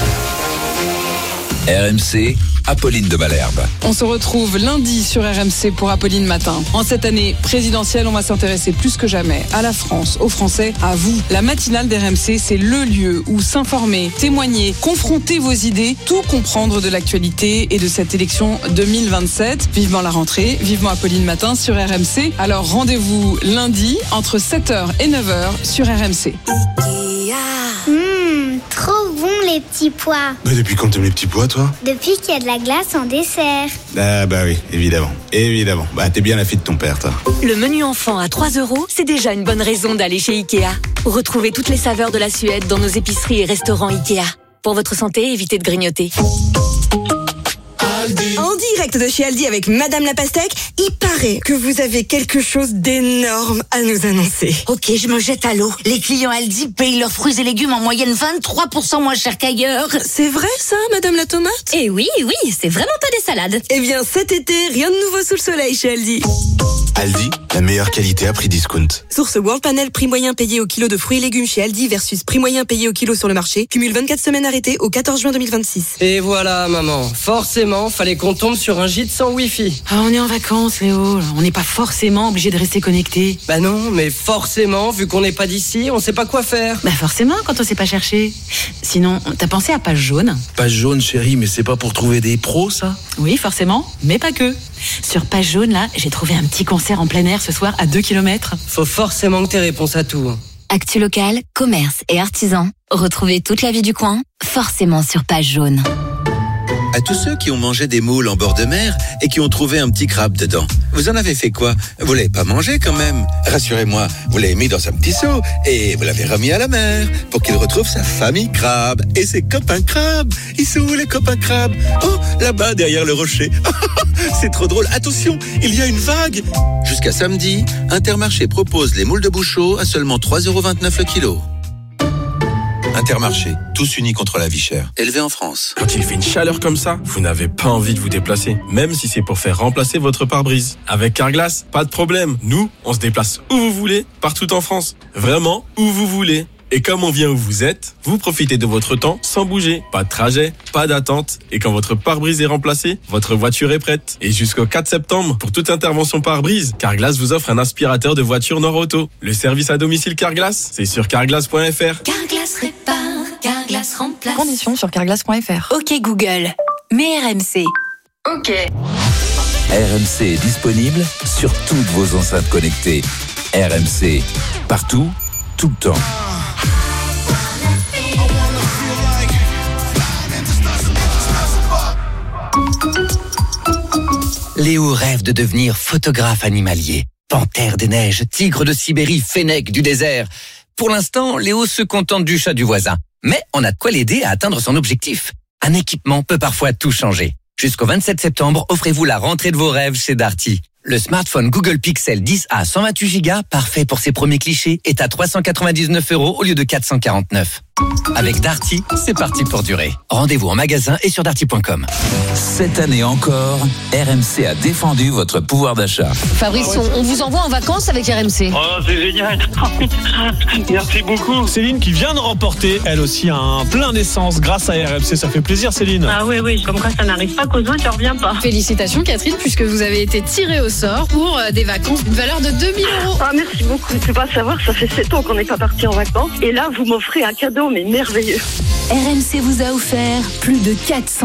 RMC, Apolline de Malherbe. On se retrouve lundi sur RMC pour Apolline Matin. En cette année présidentielle, on va s'intéresser plus que jamais à la France, aux Français, à vous. La matinale d'RMC, c'est le lieu où s'informer, témoigner, confronter vos idées, tout comprendre de l'actualité et de cette élection 2027. Vivement la rentrée, vivement Apolline Matin sur RMC. Alors rendez-vous lundi entre 7h et 9h sur RMC. Trop bon les petits pois. Bah depuis quand t'aimes les petits pois, toi? Depuis qu'il y a de la glace en dessert. Ah bah oui, évidemment. Bah t'es bien la fille de ton père, toi. Le menu enfant à 3 €, c'est déjà une bonne raison d'aller chez Ikea. Retrouvez toutes les saveurs de la Suède dans nos épiceries et restaurants Ikea. Pour votre santé, évitez de grignoter. En direct de chez Aldi avec Madame la Pastèque, il paraît que vous avez quelque chose d'énorme à nous annoncer. Ok, je me jette à l'eau. Les clients Aldi payent leurs fruits et légumes en moyenne 23% moins cher qu'ailleurs. C'est vrai ça, Madame la Tomate? Eh oui, c'est vraiment pas des salades. Eh bien, cet été, rien de nouveau sous le soleil chez Aldi. Aldi, la meilleure qualité à prix discount. Source World Panel, prix moyen payé au kilo de fruits et légumes chez Aldi versus prix moyen payé au kilo sur le marché. Cumule 24 semaines arrêtées au 14 juin 2026. Et voilà, maman. Forcément, fallait qu'on tombe sur un gîte sans Wi-Fi. Ah, on est en vacances, Léo. On n'est pas forcément obligé de rester connecté. Bah non, mais forcément, vu qu'on n'est pas d'ici, on sait pas quoi faire. Bah forcément, quand on sait pas chercher. Sinon, t'as pensé à Page Jaune? Page Jaune, chérie, mais c'est pas pour trouver des pros, ça? Oui, forcément, mais pas que. Sur Page Jaune, là, j'ai trouvé un petit concert en plein air ce soir à 2 km. Faut forcément que t'aies réponse à tout. Actu locale, commerce et artisans. Retrouvez toute la vie du coin, forcément sur Page Jaune. À tous ceux qui ont mangé des moules en bord de mer et qui ont trouvé un petit crabe dedans, vous en avez fait quoi? Vous l'avez pas mangé quand même? Rassurez-moi, vous l'avez mis dans un petit seau et vous l'avez remis à la mer pour qu'il retrouve sa famille crabe et ses copains crabes. Ils sont où les copains crabes? Oh, là-bas derrière le rocher. C'est trop drôle. Attention, il y a une vague. Jusqu'à samedi, Intermarché propose les moules de Bouchot à seulement 3,29€ le kilo. Intermarché, tous unis contre la vie chère. Élevé en France. Quand il fait une chaleur comme ça, vous n'avez pas envie de vous déplacer, même si c'est pour faire remplacer votre pare-brise. Avec Carglass, pas de problème. Nous, on se déplace où vous voulez, partout en France. Vraiment, où vous voulez. Et comme on vient où vous êtes, vous profitez de votre temps sans bouger. Pas de trajet, pas d'attente. Et quand votre pare-brise est remplacé, votre voiture est prête. Et jusqu'au 4 septembre, pour toute intervention pare-brise, Carglass vous offre un aspirateur de voiture Nord-Auto. Le service à domicile Carglass, c'est sur carglass.fr. Carglass répare, Carglass remplace. Conditions sur carglass.fr. Ok Google, mais RMC. Ok. RMC est disponible sur toutes vos enceintes connectées. RMC, partout, tout le temps. Léo rêve de devenir photographe animalier. Panthère des neiges, tigre de Sibérie, fennec du désert. Pour l'instant, Léo se contente du chat du voisin. Mais on a de quoi l'aider à atteindre son objectif. Un équipement peut parfois tout changer. Jusqu'au 27 septembre, offrez-vous la rentrée de vos rêves chez Darty. Le smartphone Google Pixel 10A 128 Go, parfait pour ses premiers clichés, est à 399€ au lieu de 449. Avec Darty, c'est parti pour durer. Rendez-vous en magasin et sur darty.com. Cette année encore, RMC a défendu votre pouvoir d'achat. Fabrice, on vous envoie en vacances avec RMC. Oh, c'est génial. Merci beaucoup. Céline qui vient de remporter, elle aussi, un plein d'essence grâce à RMC. Ça fait plaisir, Céline. Ah oui, comme quoi ça n'arrive pas qu'aux autres, ça revient pas. Félicitations Catherine, puisque vous avez été tirée au sort pour des vacances d'une valeur de 2000€. Ah, merci beaucoup. Tu peux pas savoir, ça fait 7 ans qu'on n'est pas parti en vacances. Et là, vous m'offrez un cadeau, mais merveilleux. RMC vous a offert plus de 400